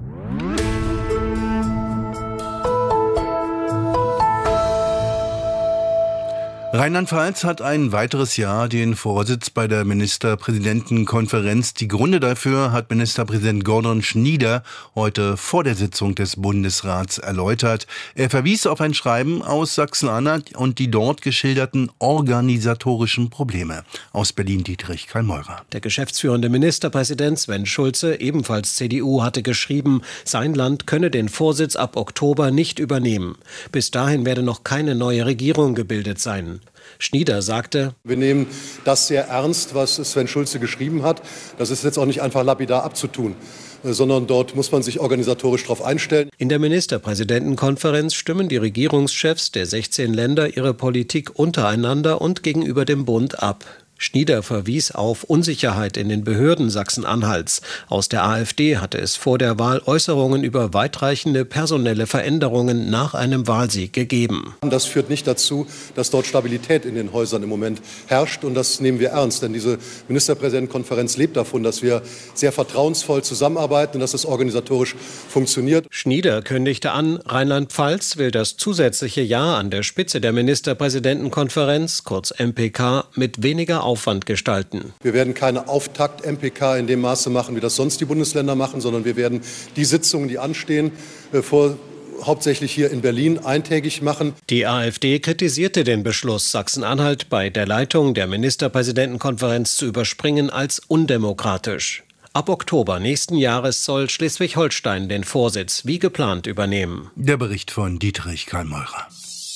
Rheinland-Pfalz hat ein weiteres Jahr den Vorsitz bei der Ministerpräsidentenkonferenz. Die Gründe dafür hat Ministerpräsident Gordon Schnieder heute vor der Sitzung des Bundesrats erläutert. Er verwies auf ein Schreiben aus Sachsen-Anhalt und die dort geschilderten organisatorischen Probleme. Aus Berlin Dietrich Karl-Meurer. Der geschäftsführende Ministerpräsident Sven Schulze, ebenfalls CDU, hatte geschrieben, sein Land könne den Vorsitz ab Oktober nicht übernehmen. Bis dahin werde noch keine neue Regierung gebildet sein. Schnieder sagte: Wir nehmen das sehr ernst, was Sven Schulze geschrieben hat. Das ist jetzt auch nicht einfach lapidar abzutun, sondern dort muss man sich organisatorisch darauf einstellen. In der Ministerpräsidentenkonferenz stimmen die Regierungschefs der 16 Länder ihre Politik untereinander und gegenüber dem Bund ab. Schnieder verwies auf Unsicherheit in den Behörden Sachsen-Anhalts. Aus der AfD hatte es vor der Wahl Äußerungen über weitreichende personelle Veränderungen nach einem Wahlsieg gegeben. Das führt nicht dazu, dass dort Stabilität in den Häusern im Moment herrscht. Und das nehmen wir ernst. Denn diese Ministerpräsidentenkonferenz lebt davon, dass wir sehr vertrauensvoll zusammenarbeiten und dass es organisatorisch funktioniert. Schnieder kündigte an, Rheinland-Pfalz will das zusätzliche Jahr an der Spitze der Ministerpräsidentenkonferenz, kurz MPK, mit weniger Aufwand gestalten. Wir werden keine Auftakt-MPK in dem Maße machen, wie das sonst die Bundesländer machen, sondern wir werden die Sitzungen, die anstehen, hauptsächlich hier in Berlin eintägig machen. Die AfD kritisierte den Beschluss, Sachsen-Anhalt bei der Leitung der Ministerpräsidentenkonferenz zu überspringen, als undemokratisch. Ab Oktober nächsten Jahres soll Schleswig-Holstein den Vorsitz wie geplant übernehmen. Der Bericht von Dietrich Karl-Meurer.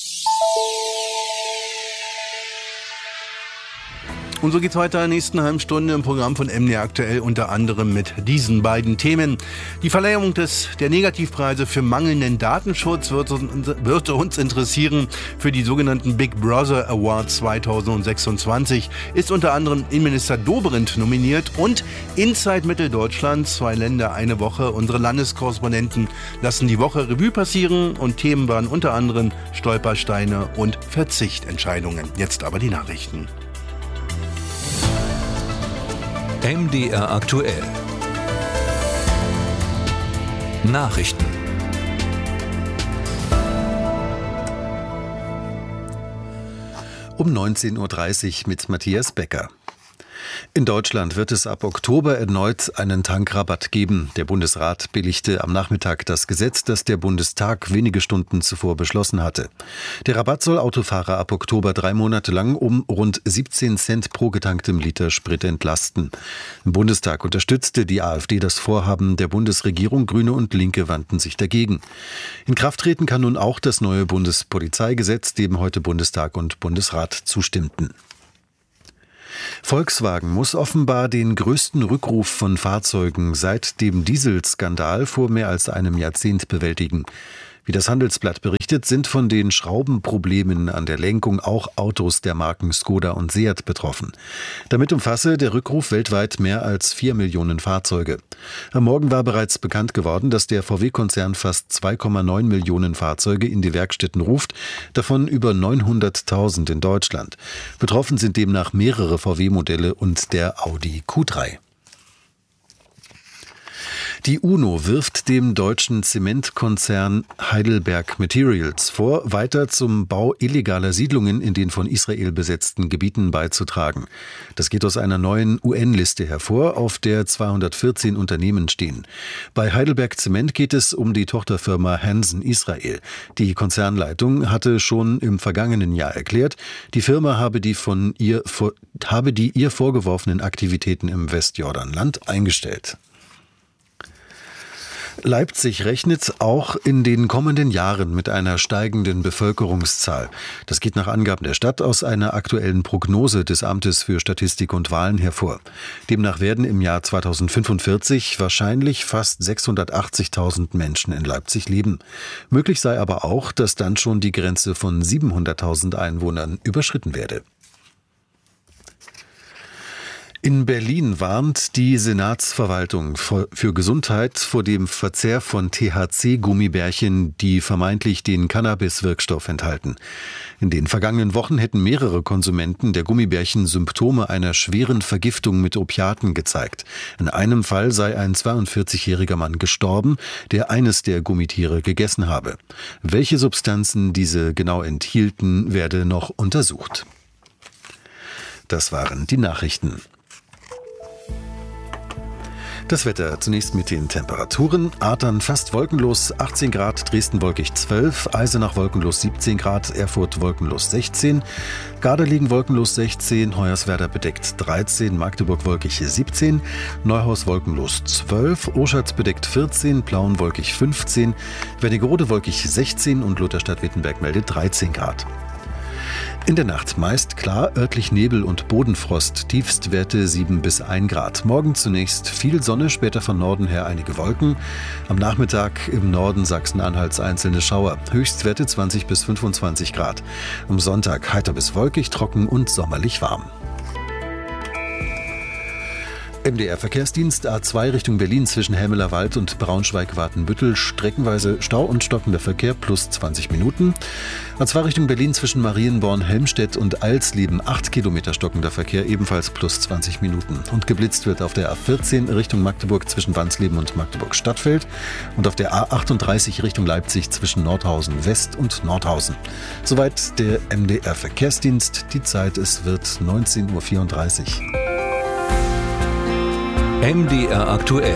Und so geht's weiter in der nächsten halben Stunde im Programm von MDR aktuell, unter anderem mit diesen beiden Themen. Die Verleihung der Negativpreise für mangelnden Datenschutz wird uns interessieren. Für die sogenannten Big Brother Awards 2026 ist unter anderem Innenminister Dobrindt nominiert und Inside Mitteldeutschland, 2 Länder, eine Woche. Unsere Landeskorrespondenten lassen die Woche Revue passieren und Themen waren unter anderem Stolpersteine und Verzichtentscheidungen. Jetzt aber die Nachrichten. MDR aktuell. Nachrichten. Um 19.30 Uhr mit Matthias Becker. In Deutschland wird es ab Oktober erneut einen Tankrabatt geben. Der Bundesrat billigte am Nachmittag das Gesetz, das der Bundestag wenige Stunden zuvor beschlossen hatte. Der Rabatt soll Autofahrer ab Oktober 3 Monate lang um rund 17 Cent pro getanktem Liter Sprit entlasten. Im Bundestag unterstützte die AfD das Vorhaben der Bundesregierung. Grüne und Linke wandten sich dagegen. In Kraft treten kann nun auch das neue Bundespolizeigesetz, dem heute Bundestag und Bundesrat zustimmten. Volkswagen muss offenbar den größten Rückruf von Fahrzeugen seit dem Dieselskandal vor mehr als einem Jahrzehnt bewältigen. Wie das Handelsblatt berichtet, sind von den Schraubenproblemen an der Lenkung auch Autos der Marken Skoda und Seat betroffen. Damit umfasse der Rückruf weltweit mehr als 4 Millionen Fahrzeuge. Am Morgen war bereits bekannt geworden, dass der VW-Konzern fast 2,9 Millionen Fahrzeuge in die Werkstätten ruft, davon über 900.000 in Deutschland. Betroffen sind demnach mehrere VW-Modelle und der Audi Q3. Die UNO wirft dem deutschen Zementkonzern Heidelberg Materials vor, weiter zum Bau illegaler Siedlungen in den von Israel besetzten Gebieten beizutragen. Das geht aus einer neuen UN-Liste hervor, auf der 214 Unternehmen stehen. Bei Heidelberg Zement geht es um die Tochterfirma Hansen Israel. Die Konzernleitung hatte schon im vergangenen Jahr erklärt, die Firma habe die ihr vorgeworfenen Aktivitäten im Westjordanland eingestellt. Leipzig rechnet auch in den kommenden Jahren mit einer steigenden Bevölkerungszahl. Das geht nach Angaben der Stadt aus einer aktuellen Prognose des Amtes für Statistik und Wahlen hervor. Demnach werden im Jahr 2045 wahrscheinlich fast 680.000 Menschen in Leipzig leben. Möglich sei aber auch, dass dann schon die Grenze von 700.000 Einwohnern überschritten werde. In Berlin warnt die Senatsverwaltung für Gesundheit vor dem Verzehr von THC-Gummibärchen, die vermeintlich den Cannabis-Wirkstoff enthalten. In den vergangenen Wochen hätten mehrere Konsumenten der Gummibärchen Symptome einer schweren Vergiftung mit Opiaten gezeigt. In einem Fall sei ein 42-jähriger Mann gestorben, der eines der Gummitiere gegessen habe. Welche Substanzen diese genau enthielten, werde noch untersucht. Das waren die Nachrichten. Das Wetter zunächst mit den Temperaturen. Adern fast wolkenlos 18 Grad, Dresden wolkig 12, Eisenach wolkenlos 17 Grad, Erfurt wolkenlos 16, Gardelegen wolkenlos 16, Hoyerswerda bedeckt 13, Magdeburg wolkig 17, Neuhaus wolkenlos 12, Oschatz bedeckt 14, Plauen wolkig 15, Wernigerode wolkig 16 und Lutherstadt-Wittenberg meldet 13 Grad. In der Nacht meist klar, örtlich Nebel und Bodenfrost, Tiefstwerte 7 bis 1 Grad. Morgen zunächst viel Sonne, später von Norden her einige Wolken. Am Nachmittag im Norden Sachsen-Anhalts einzelne Schauer, Höchstwerte 20 bis 25 Grad. Am Sonntag heiter bis wolkig, trocken und sommerlich warm. MDR-Verkehrsdienst A2 Richtung Berlin zwischen Helmelerwald und Braunschweig-Watenbüttel. Streckenweise Stau und stockender Verkehr plus 20 Minuten. A2 Richtung Berlin zwischen Marienborn, Helmstedt und Alsleben 8 Kilometer stockender Verkehr, ebenfalls plus 20 Minuten. Und geblitzt wird auf der A14 Richtung Magdeburg zwischen Wansleben und Magdeburg-Stadtfeld. Und auf der A38 Richtung Leipzig zwischen Nordhausen West und Nordhausen. Soweit der MDR-Verkehrsdienst. Die Zeit, es wird 19:34 Uhr. MDR aktuell.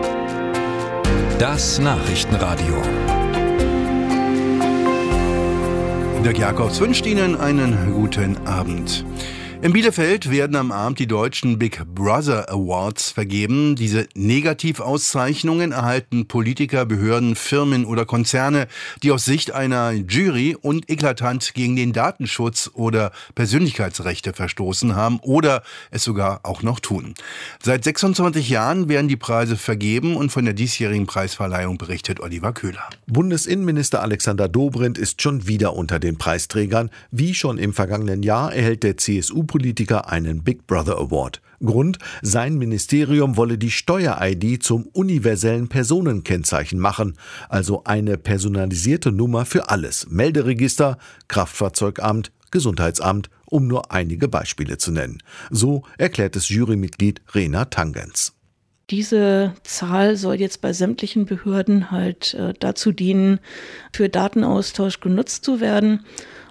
Das Nachrichtenradio. Dirk Jacobs wünscht Ihnen einen guten Abend. In Bielefeld werden am Abend die deutschen Big Brother Awards vergeben. Diese Negativauszeichnungen erhalten Politiker, Behörden, Firmen oder Konzerne, die aus Sicht einer Jury und eklatant gegen den Datenschutz oder Persönlichkeitsrechte verstoßen haben oder es sogar auch noch tun. Seit 26 Jahren werden die Preise vergeben und von der diesjährigen Preisverleihung berichtet Oliver Köhler. Bundesinnenminister Alexander Dobrindt ist schon wieder unter den Preisträgern. Wie schon im vergangenen Jahr erhält der CSU-Politiker einen Big Brother Award. Grund: sein Ministerium wolle die Steuer-ID zum universellen Personenkennzeichen machen, also eine personalisierte Nummer für alles: Melderegister, Kraftfahrzeugamt, Gesundheitsamt, um nur einige Beispiele zu nennen. So erklärt es Jurymitglied Rena Tangens. Diese Zahl soll jetzt bei sämtlichen Behörden dazu dienen, für Datenaustausch genutzt zu werden.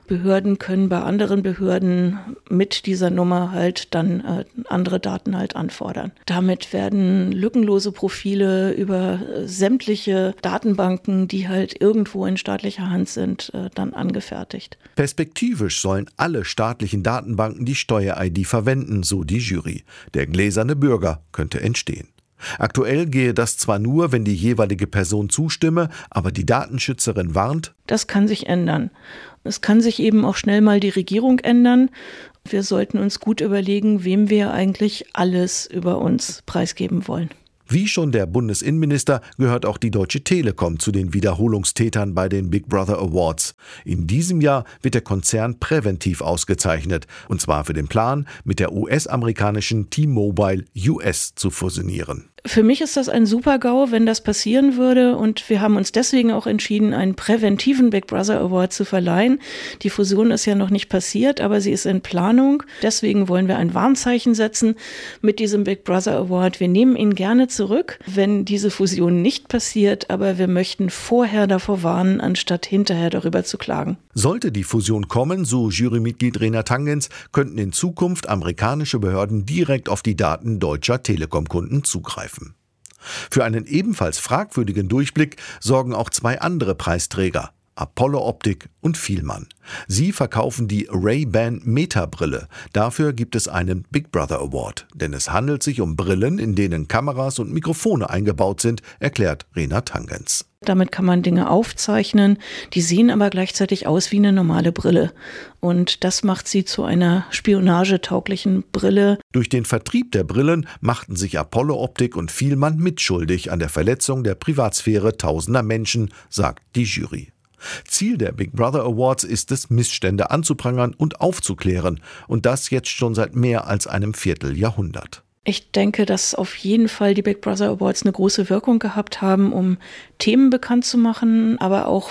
Behörden können bei anderen Behörden mit dieser Nummer halt dann andere Daten halt anfordern. Damit werden lückenlose Profile über sämtliche Datenbanken, die halt irgendwo in staatlicher Hand sind, dann angefertigt. Perspektivisch sollen alle staatlichen Datenbanken die Steuer-ID verwenden, so die Jury. Der gläserne Bürger könnte entstehen. Aktuell gehe das zwar nur, wenn die jeweilige Person zustimme, aber die Datenschützerin warnt: Das kann sich ändern. Es kann sich eben auch schnell mal die Regierung ändern. Wir sollten uns gut überlegen, wem wir eigentlich alles über uns preisgeben wollen. Wie schon der Bundesinnenminister gehört auch die Deutsche Telekom zu den Wiederholungstätern bei den Big Brother Awards. In diesem Jahr wird der Konzern präventiv ausgezeichnet, und zwar für den Plan, mit der US-amerikanischen T-Mobile US zu fusionieren. Für mich ist das ein Super-GAU, wenn das passieren würde, und wir haben uns deswegen auch entschieden, einen präventiven Big Brother Award zu verleihen. Die Fusion ist ja noch nicht passiert, aber sie ist in Planung. Deswegen wollen wir ein Warnzeichen setzen mit diesem Big Brother Award. Wir nehmen ihn gerne zurück, wenn diese Fusion nicht passiert, aber wir möchten vorher davor warnen, anstatt hinterher darüber zu klagen. Sollte die Fusion kommen, so Jurymitglied Rena Tangens, könnten in Zukunft amerikanische Behörden direkt auf die Daten deutscher Telekom-Kunden zugreifen. Für einen ebenfalls fragwürdigen Durchblick sorgen auch zwei andere Preisträger: Apollo Optik und Fielmann. Sie verkaufen die Ray-Ban Meta-Brille. Dafür gibt es einen Big Brother Award. Denn es handelt sich um Brillen, in denen Kameras und Mikrofone eingebaut sind, erklärt Rena Tangens. Damit kann man Dinge aufzeichnen, die sehen aber gleichzeitig aus wie eine normale Brille. Und das macht sie zu einer spionagetauglichen Brille. Durch den Vertrieb der Brillen machten sich Apollo Optik und Fielmann mitschuldig an der Verletzung der Privatsphäre tausender Menschen, sagt die Jury. Ziel der Big Brother Awards ist es, Missstände anzuprangern und aufzuklären. Und das jetzt schon seit mehr als einem Vierteljahrhundert. Ich denke, dass auf jeden Fall die Big Brother Awards eine große Wirkung gehabt haben, um Themen bekannt zu machen, aber auch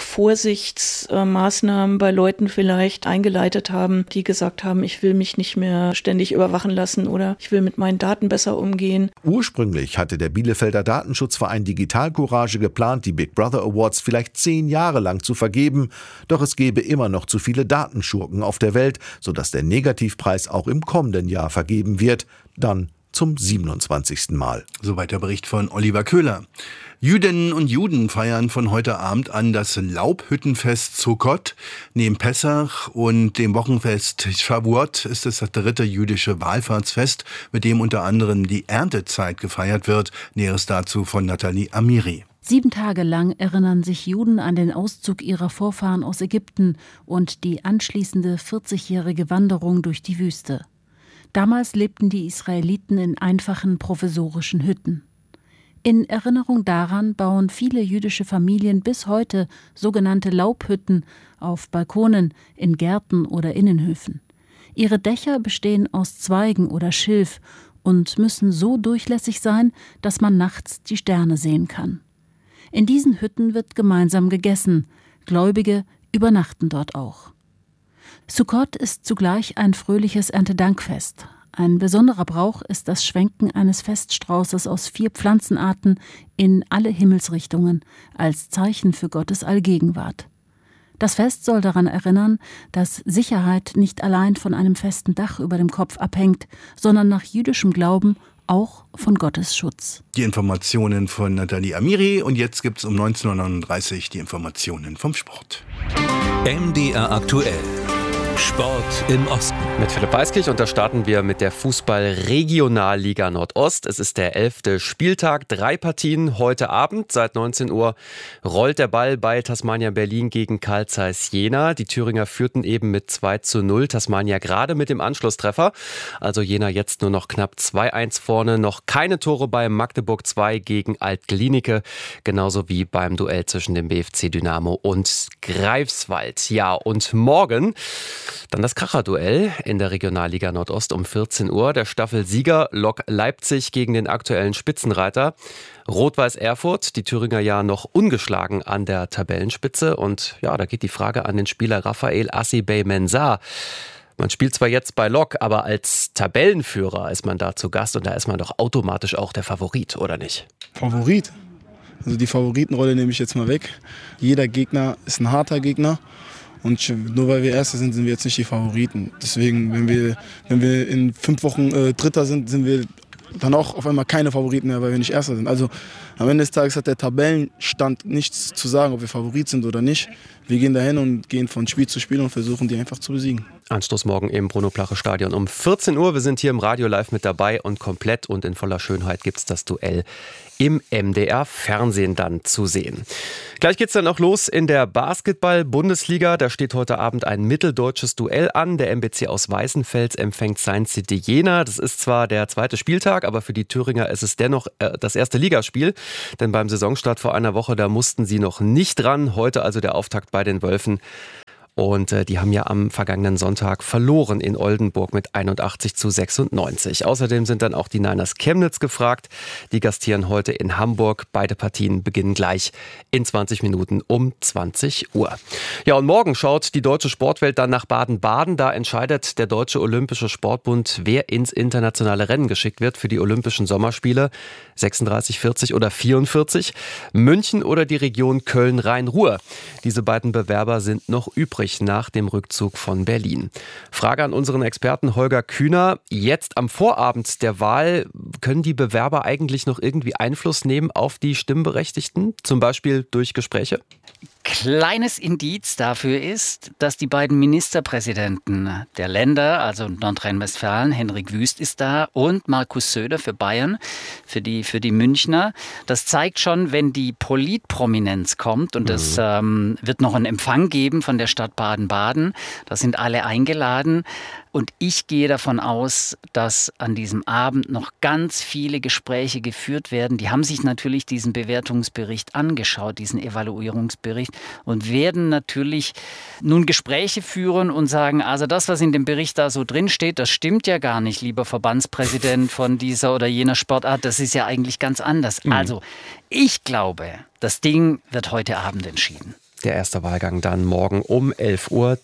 Vorsichtsmaßnahmen bei Leuten vielleicht eingeleitet haben, die gesagt haben, ich will mich nicht mehr ständig überwachen lassen oder ich will mit meinen Daten besser umgehen. Ursprünglich hatte der Bielefelder Datenschutzverein Digital Courage geplant, die Big Brother Awards vielleicht 10 Jahre lang zu vergeben. Doch es gäbe immer noch zu viele Datenschurken auf der Welt, sodass der Negativpreis auch im kommenden Jahr vergeben wird. Dann zum 27. Mal. Soweit der Bericht von Oliver Köhler. Jüdinnen und Juden feiern von heute Abend an das Laubhüttenfest Sukkot. Neben Pessach und dem Wochenfest Shavuot ist es das 3. jüdische Wallfahrtsfest, mit dem unter anderem die Erntezeit gefeiert wird. Näheres dazu von Nathalie Amiri. 7 Tage lang erinnern sich Juden an den Auszug ihrer Vorfahren aus Ägypten und die anschließende 40-jährige Wanderung durch die Wüste. Damals lebten die Israeliten in einfachen provisorischen Hütten. In Erinnerung daran bauen viele jüdische Familien bis heute sogenannte Laubhütten auf Balkonen, in Gärten oder Innenhöfen. Ihre Dächer bestehen aus Zweigen oder Schilf und müssen so durchlässig sein, dass man nachts die Sterne sehen kann. In diesen Hütten wird gemeinsam gegessen. Gläubige übernachten dort auch. Sukkot ist zugleich ein fröhliches Erntedankfest. Ein besonderer Brauch ist das Schwenken eines Feststraußes aus 4 Pflanzenarten in alle Himmelsrichtungen als Zeichen für Gottes Allgegenwart. Das Fest soll daran erinnern, dass Sicherheit nicht allein von einem festen Dach über dem Kopf abhängt, sondern nach jüdischem Glauben auch von Gottes Schutz. Die Informationen von Nathalie Amiri, und jetzt gibt es um 19:39 Uhr die Informationen vom Sport. MDR aktuell. Sport im Osten. Mit Philipp Weiskirch, und da starten wir mit der Fußball-Regionalliga Nordost. Es ist der 11. Spieltag, 3 Partien heute Abend. Seit 19 Uhr rollt der Ball bei Tasmania Berlin gegen Carl Zeiss Jena. Die Thüringer führten eben mit 2:0. Tasmania gerade mit dem Anschlusstreffer. Also Jena jetzt nur noch knapp 2:1 vorne. Noch keine Tore bei Magdeburg 2 gegen Alt-Glienicke. Genauso wie beim Duell zwischen dem BFC Dynamo und Greifswald. Ja, und morgen dann das Kracherduell in der Regionalliga Nordost um 14 Uhr. Der Staffelsieger Lok Leipzig gegen den aktuellen Spitzenreiter Rot-Weiß Erfurt. Die Thüringer ja noch ungeschlagen an der Tabellenspitze. Und ja, da geht die Frage an den Spieler Raphael Assibey-Mensah. Man spielt zwar jetzt bei Lok, aber als Tabellenführer ist man da zu Gast. Und da ist man doch automatisch auch der Favorit, oder nicht? Favorit? Also die Favoritenrolle nehme ich jetzt mal weg. Jeder Gegner ist ein harter Gegner. Und nur weil wir Erster sind, sind wir jetzt nicht die Favoriten. Deswegen, wenn wir in 5 Wochen Dritter sind, sind wir dann auch auf einmal keine Favoriten mehr, weil wir nicht Erster sind. Also am Ende des Tages hat der Tabellenstand nichts zu sagen, ob wir Favorit sind oder nicht. Wir gehen dahin und gehen von Spiel zu Spiel und versuchen, die einfach zu besiegen. Anstoß morgen im Bruno-Plache-Stadion um 14 Uhr. Wir sind hier im Radio live mit dabei und komplett und in voller Schönheit gibt es das Duell im MDR-Fernsehen dann zu sehen. Gleich geht's dann auch los in der Basketball-Bundesliga. Da steht heute Abend ein mitteldeutsches Duell an. Der MBC aus Weißenfels empfängt Science City Jena. Das ist zwar der zweite Spieltag, aber für die Thüringer ist es dennoch das erste Ligaspiel. Denn beim Saisonstart vor einer Woche, da mussten sie noch nicht ran. Heute also der Auftakt bei den Wölfen. Und die haben ja am vergangenen Sonntag verloren in Oldenburg mit 81:96. Außerdem sind dann auch die Niners Chemnitz gefragt. Die gastieren heute in Hamburg. Beide Partien beginnen gleich in 20 Minuten um 20 Uhr. Ja, und morgen schaut die deutsche Sportwelt dann nach Baden-Baden. Da entscheidet der Deutsche Olympische Sportbund, wer ins internationale Rennen geschickt wird für die Olympischen Sommerspiele. 36, 40 oder 44. München oder die Region Köln-Rhein-Ruhr. Diese beiden Bewerber sind noch übrig nach dem Rückzug von Berlin. Frage an unseren Experten Holger Kühner. Jetzt am Vorabend der Wahl, können die Bewerber eigentlich noch irgendwie Einfluss nehmen auf die Stimmberechtigten, zum Beispiel durch Gespräche? Kleines Indiz dafür ist, dass die beiden Ministerpräsidenten der Länder, also Nordrhein-Westfalen, Henrik Wüst ist da und Markus Söder für Bayern, für die Münchner. Das zeigt schon, wenn die Politprominenz kommt und es wird noch einen Empfang geben von der Stadt Baden-Baden, da sind alle eingeladen. Und ich gehe davon aus, dass an diesem Abend noch ganz viele Gespräche geführt werden. Die haben sich natürlich diesen Bewertungsbericht angeschaut, diesen Evaluierungsbericht und werden natürlich nun Gespräche führen und sagen, also das, was in dem Bericht da so drin steht, das stimmt ja gar nicht, lieber Verbandspräsident von dieser oder jener Sportart, das ist ja eigentlich ganz anders. Also ich glaube, das Ding wird heute Abend entschieden. Der erste Wahlgang dann morgen um 11:30 Uhr.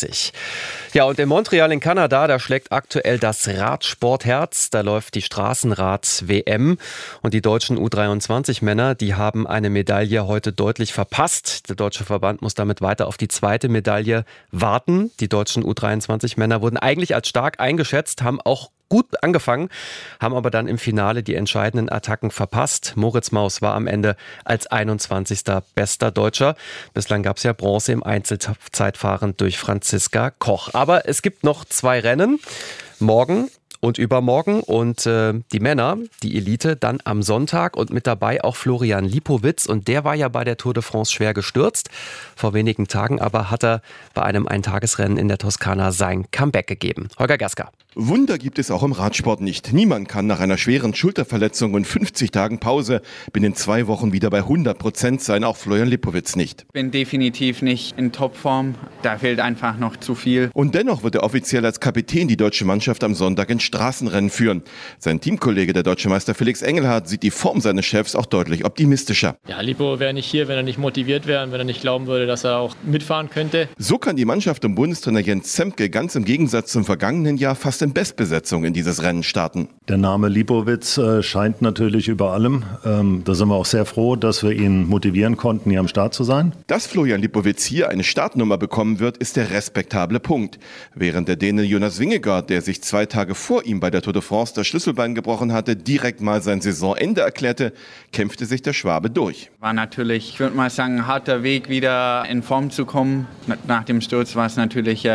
Ja, und in Montreal in Kanada, da schlägt aktuell das Radsportherz. Da läuft die Straßenrad-WM. Und die deutschen U23-Männer, die haben eine Medaille heute deutlich verpasst. Der deutsche Verband muss damit weiter auf die zweite Medaille warten. Die deutschen U23-Männer wurden eigentlich als stark eingeschätzt, haben auch gut angefangen, haben aber dann im Finale die entscheidenden Attacken verpasst. Moritz Maus war am Ende als 21. bester Deutscher. Bislang gab es ja Bronze im Einzelzeitfahren durch Franziska Koch. Aber es gibt noch 2 Rennen, morgen und übermorgen, und die Männer, die Elite, dann am Sonntag und mit dabei auch Florian Lipowitz, und der war ja bei der Tour de France schwer gestürzt. Vor wenigen Tagen aber hat er bei einem Eintagesrennen in der Toskana sein Comeback gegeben. Holger Gaska. Wunder gibt es auch im Radsport nicht. Niemand kann nach einer schweren Schulterverletzung und 50 Tagen Pause binnen 2 Wochen wieder bei 100% sein, auch Florian Lipowitz nicht. Ich bin definitiv nicht in Topform, da fehlt einfach noch zu viel. Und dennoch wird er offiziell als Kapitän die deutsche Mannschaft am Sonntag in Straßenrennen führen. Sein Teamkollege, der deutsche Meister Felix Engelhardt, sieht die Form seines Chefs auch deutlich optimistischer. Ja, Lipo wäre nicht hier, wenn er nicht motiviert wäre und wenn er nicht glauben würde, dass er auch mitfahren könnte. So kann die Mannschaft um Bundestrainer Jens Zemke ganz im Gegensatz zum vergangenen Jahr fast in Bestbesetzung in dieses Rennen starten. Der Name Lipowitz scheint natürlich über allem. Da sind wir auch sehr froh, dass wir ihn motivieren konnten, hier am Start zu sein. Dass Florian Lipowitz hier eine Startnummer bekommen wird, ist der respektable Punkt. Während der Däne Jonas Vingegaard, der sich 2 Tage vor ihm bei der Tour de France das Schlüsselbein gebrochen hatte, direkt mal sein Saisonende erklärte, kämpfte sich der Schwabe durch. War natürlich, ich würde mal sagen, ein harter Weg, wieder in Form zu kommen. Nach dem Sturz war es natürlich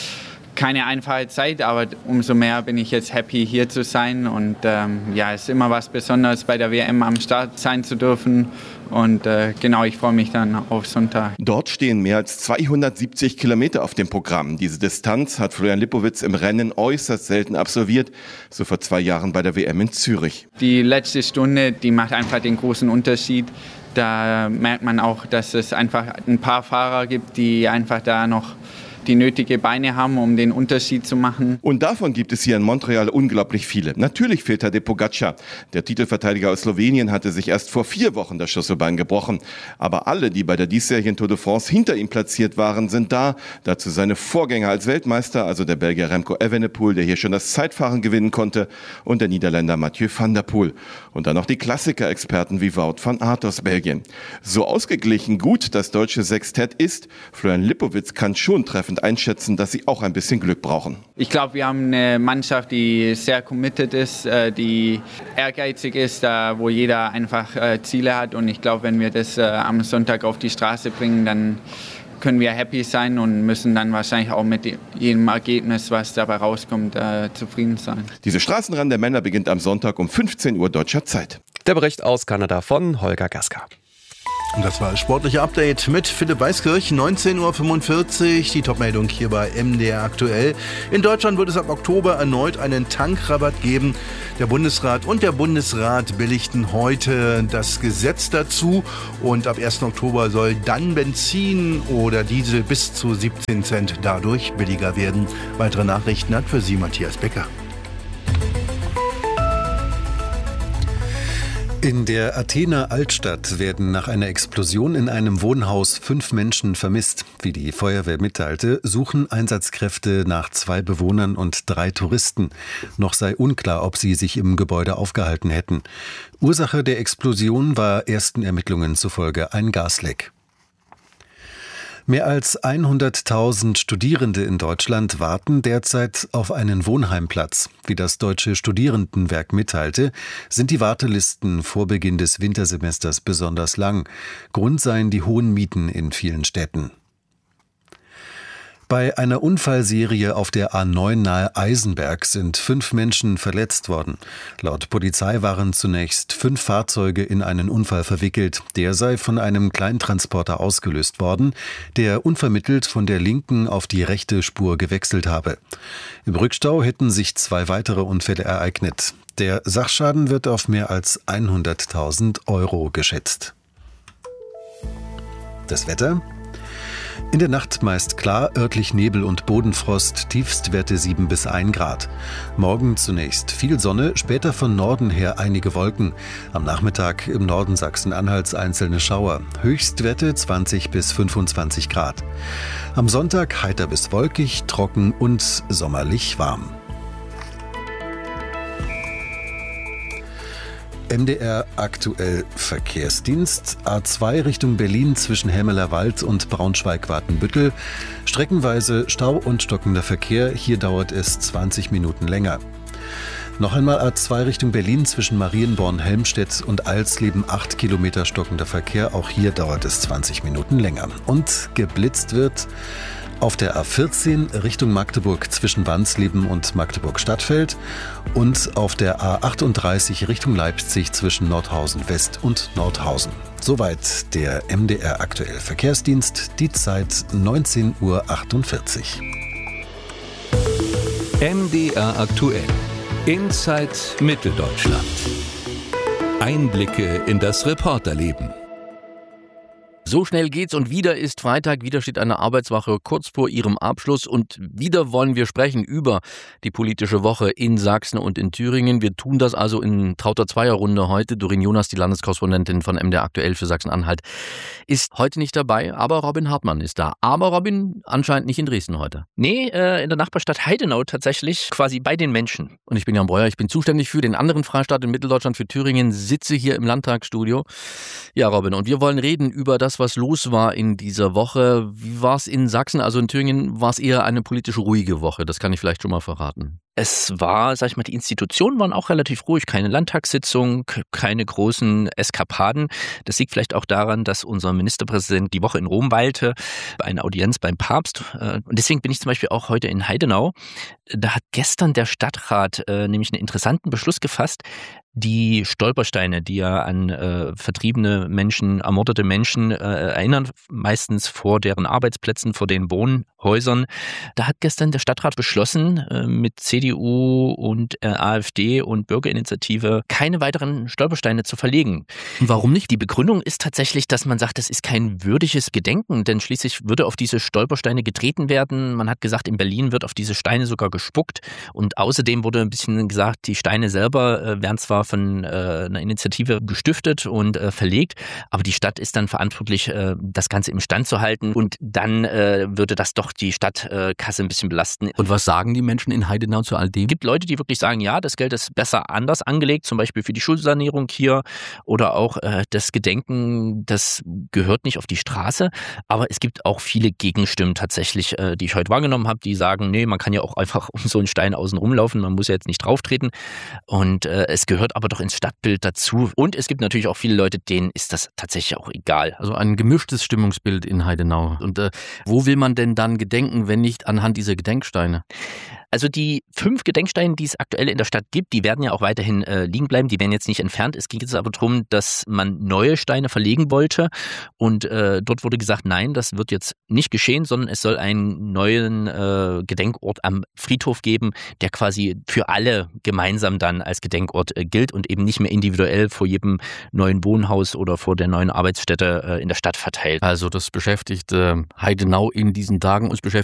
keine einfache Zeit, aber umso mehr bin ich jetzt happy, hier zu sein. Und es ist immer was Besonderes, bei der WM am Start sein zu dürfen. Und genau, ich freue mich dann auf Sonntag. Dort stehen mehr als 270 Kilometer auf dem Programm. Diese Distanz hat Florian Lipowitz im Rennen äußerst selten absolviert, so vor 2 Jahren bei der WM in Zürich. Die letzte Stunde, die macht einfach den großen Unterschied. Da merkt man auch, dass es einfach ein paar Fahrer gibt, die einfach da noch die nötigen Beine haben, um den Unterschied zu machen. Und davon gibt es hier in Montreal unglaublich viele. Natürlich fehlt Tadej Pogačar. Der Titelverteidiger aus Slowenien hatte sich erst vor 4 Wochen das Schlüsselbein gebrochen. Aber alle, die bei der diesjährigen Tour de France hinter ihm platziert waren, sind da. Dazu seine Vorgänger als Weltmeister, also der Belgier Remco Evenepoel, der hier schon das Zeitfahren gewinnen konnte, und der Niederländer Mathieu van der Poel. Und dann noch die Klassiker-Experten wie Wout van Aert aus Belgien. So ausgeglichen gut das deutsche Sextett ist, Florian Lipowitz kann schon treffend einschätzen, dass sie auch ein bisschen Glück brauchen. Ich glaube, wir haben eine Mannschaft, die sehr committed ist, die ehrgeizig ist, wo jeder einfach Ziele hat. Und ich glaube, wenn wir das am Sonntag auf die Straße bringen, dann können wir happy sein und müssen dann wahrscheinlich auch mit jedem Ergebnis, was dabei rauskommt, zufrieden sein. Diese Straßenrennen der Männer beginnt am Sonntag um 15 Uhr deutscher Zeit. Der Bericht aus Kanada von Holger Gaska. Und das war das sportliche Update mit Philipp Weiskirch, 19.45 Uhr, die Topmeldung hier bei MDR aktuell. In Deutschland wird es ab Oktober erneut einen Tankrabatt geben. Der Bundesrat und der Bundesrat billigten heute das Gesetz dazu. Und ab 1. Oktober soll dann Benzin oder Diesel bis zu 17 Cent dadurch billiger werden. Weitere Nachrichten hat für Sie Matthias Becker. In der Athener Altstadt werden nach einer Explosion in einem Wohnhaus 5 Menschen vermisst. Wie die Feuerwehr mitteilte, suchen Einsatzkräfte nach 2 Bewohnern und 3 Touristen. Noch sei unklar, ob sie sich im Gebäude aufgehalten hätten. Ursache der Explosion war ersten Ermittlungen zufolge ein Gasleck. Mehr als 100.000 Studierende in Deutschland warten derzeit auf einen Wohnheimplatz. Wie das Deutsche Studierendenwerk mitteilte, sind die Wartelisten vor Beginn des Wintersemesters besonders lang. Grund seien die hohen Mieten in vielen Städten. Bei einer Unfallserie auf der A9 nahe Eisenberg sind 5 Menschen verletzt worden. Laut Polizei waren zunächst 5 Fahrzeuge in einen Unfall verwickelt. Der sei von einem Kleintransporter ausgelöst worden, der unvermittelt von der linken auf die rechte Spur gewechselt habe. Im Rückstau hätten sich 2 weitere Unfälle ereignet. Der Sachschaden wird auf mehr als 100.000 € geschätzt. Das Wetter? In der Nacht meist klar, örtlich Nebel und Bodenfrost, Tiefstwerte 7 bis 1 Grad. Morgen zunächst viel Sonne, später von Norden her einige Wolken. Am Nachmittag im Norden Sachsen-Anhalts einzelne Schauer. Höchstwerte 20 bis 25 Grad. Am Sonntag heiter bis wolkig, trocken und sommerlich warm. MDR aktuell Verkehrsdienst. A2 Richtung Berlin zwischen Hemmelerwald und Braunschweig-Watenbüttel. Streckenweise Stau und stockender Verkehr. Hier dauert es 20 Minuten länger. Noch einmal A2 Richtung Berlin zwischen Marienborn-Helmstedt und Alsleben 8 Kilometer stockender Verkehr. Auch hier dauert es 20 Minuten länger. Und geblitzt wird auf der A14 Richtung Magdeburg zwischen Wansleben und Magdeburg-Stadtfeld und auf der A38 Richtung Leipzig zwischen Nordhausen West und Nordhausen. Soweit der MDR aktuell Verkehrsdienst, die Zeit 19.48 Uhr. MDR aktuell. Inside Mitteldeutschland. Einblicke in das Reporterleben. So schnell geht's und wieder ist Freitag, wieder steht eine Arbeitswoche kurz vor ihrem Abschluss und wieder wollen wir sprechen über die politische Woche in Sachsen und in Thüringen. Wir tun das also in trauter Zweierrunde heute. Doreen Jonas, die Landeskorrespondentin von MDR aktuell für Sachsen-Anhalt, ist heute nicht dabei, aber Robin Hartmann ist da. Aber Robin anscheinend nicht in Dresden heute. Nee, in der Nachbarstadt Heidenau tatsächlich, quasi bei den Menschen. Und ich bin Jan Breuer, ich bin zuständig für den anderen Freistaat in Mitteldeutschland, für Thüringen, sitze hier im Landtagsstudio. Ja, Robin, und wir wollen reden über das, was los war in dieser Woche. Wie war es in Sachsen? Also in Thüringen war es eher eine politisch ruhige Woche. Das kann ich vielleicht schon mal verraten. Es war, sag ich mal, die Institutionen waren auch relativ ruhig. Keine Landtagssitzung, keine großen Eskapaden. Das liegt vielleicht auch daran, dass unser Ministerpräsident die Woche in Rom weilte, bei einer Audienz beim Papst. Und deswegen bin ich zum Beispiel auch heute in Heidenau. Da hat gestern der Stadtrat nämlich einen interessanten Beschluss gefasst. Die Stolpersteine, die ja an vertriebene Menschen, ermordete Menschen erinnern, meistens vor deren Arbeitsplätzen, vor den Wohnhäusern. Da hat gestern der Stadtrat beschlossen, mit CDU und AfD und Bürgerinitiative keine weiteren Stolpersteine zu verlegen. Warum nicht? Die Begründung ist tatsächlich, dass man sagt, das ist kein würdiges Gedenken, denn schließlich würde auf diese Stolpersteine getreten werden. Man hat gesagt, in Berlin wird auf diese Steine sogar gespuckt und außerdem wurde ein bisschen gesagt, die Steine selber werden zwar von einer Initiative gestiftet und verlegt, aber die Stadt ist dann verantwortlich, das Ganze im Stand zu halten und dann würde das doch die Stadtkasse ein bisschen belasten. Und was sagen die Menschen in Heidenau zu all dem? Es gibt Leute, die wirklich sagen, ja, das Geld ist besser anders angelegt, zum Beispiel für die Schulsanierung hier oder auch das Gedenken, das gehört nicht auf die Straße, aber es gibt auch viele Gegenstimmen tatsächlich, die ich heute wahrgenommen habe, die sagen, nee, man kann ja auch einfach um so einen Stein außen rumlaufen, man muss ja jetzt nicht drauf treten und es gehört aber doch ins Stadtbild dazu. Und es gibt natürlich auch viele Leute, denen ist das tatsächlich auch egal. Also ein gemischtes Stimmungsbild in Heidenau. Und wo will man denn dann gedenken, wenn nicht anhand dieser Gedenksteine? Also die 5 Gedenksteine, die es aktuell in der Stadt gibt, die werden ja auch weiterhin liegen bleiben, die werden jetzt nicht entfernt. Es ging jetzt aber darum, dass man neue Steine verlegen wollte und dort wurde gesagt, nein, das wird jetzt nicht geschehen, sondern es soll einen neuen Gedenkort am Friedhof geben, der quasi für alle gemeinsam dann als Gedenkort gilt und eben nicht mehr individuell vor jedem neuen Wohnhaus oder vor der neuen Arbeitsstätte in der Stadt verteilt. Also das beschäftigt Heidenau in diesen Tagen, uns beschäftigt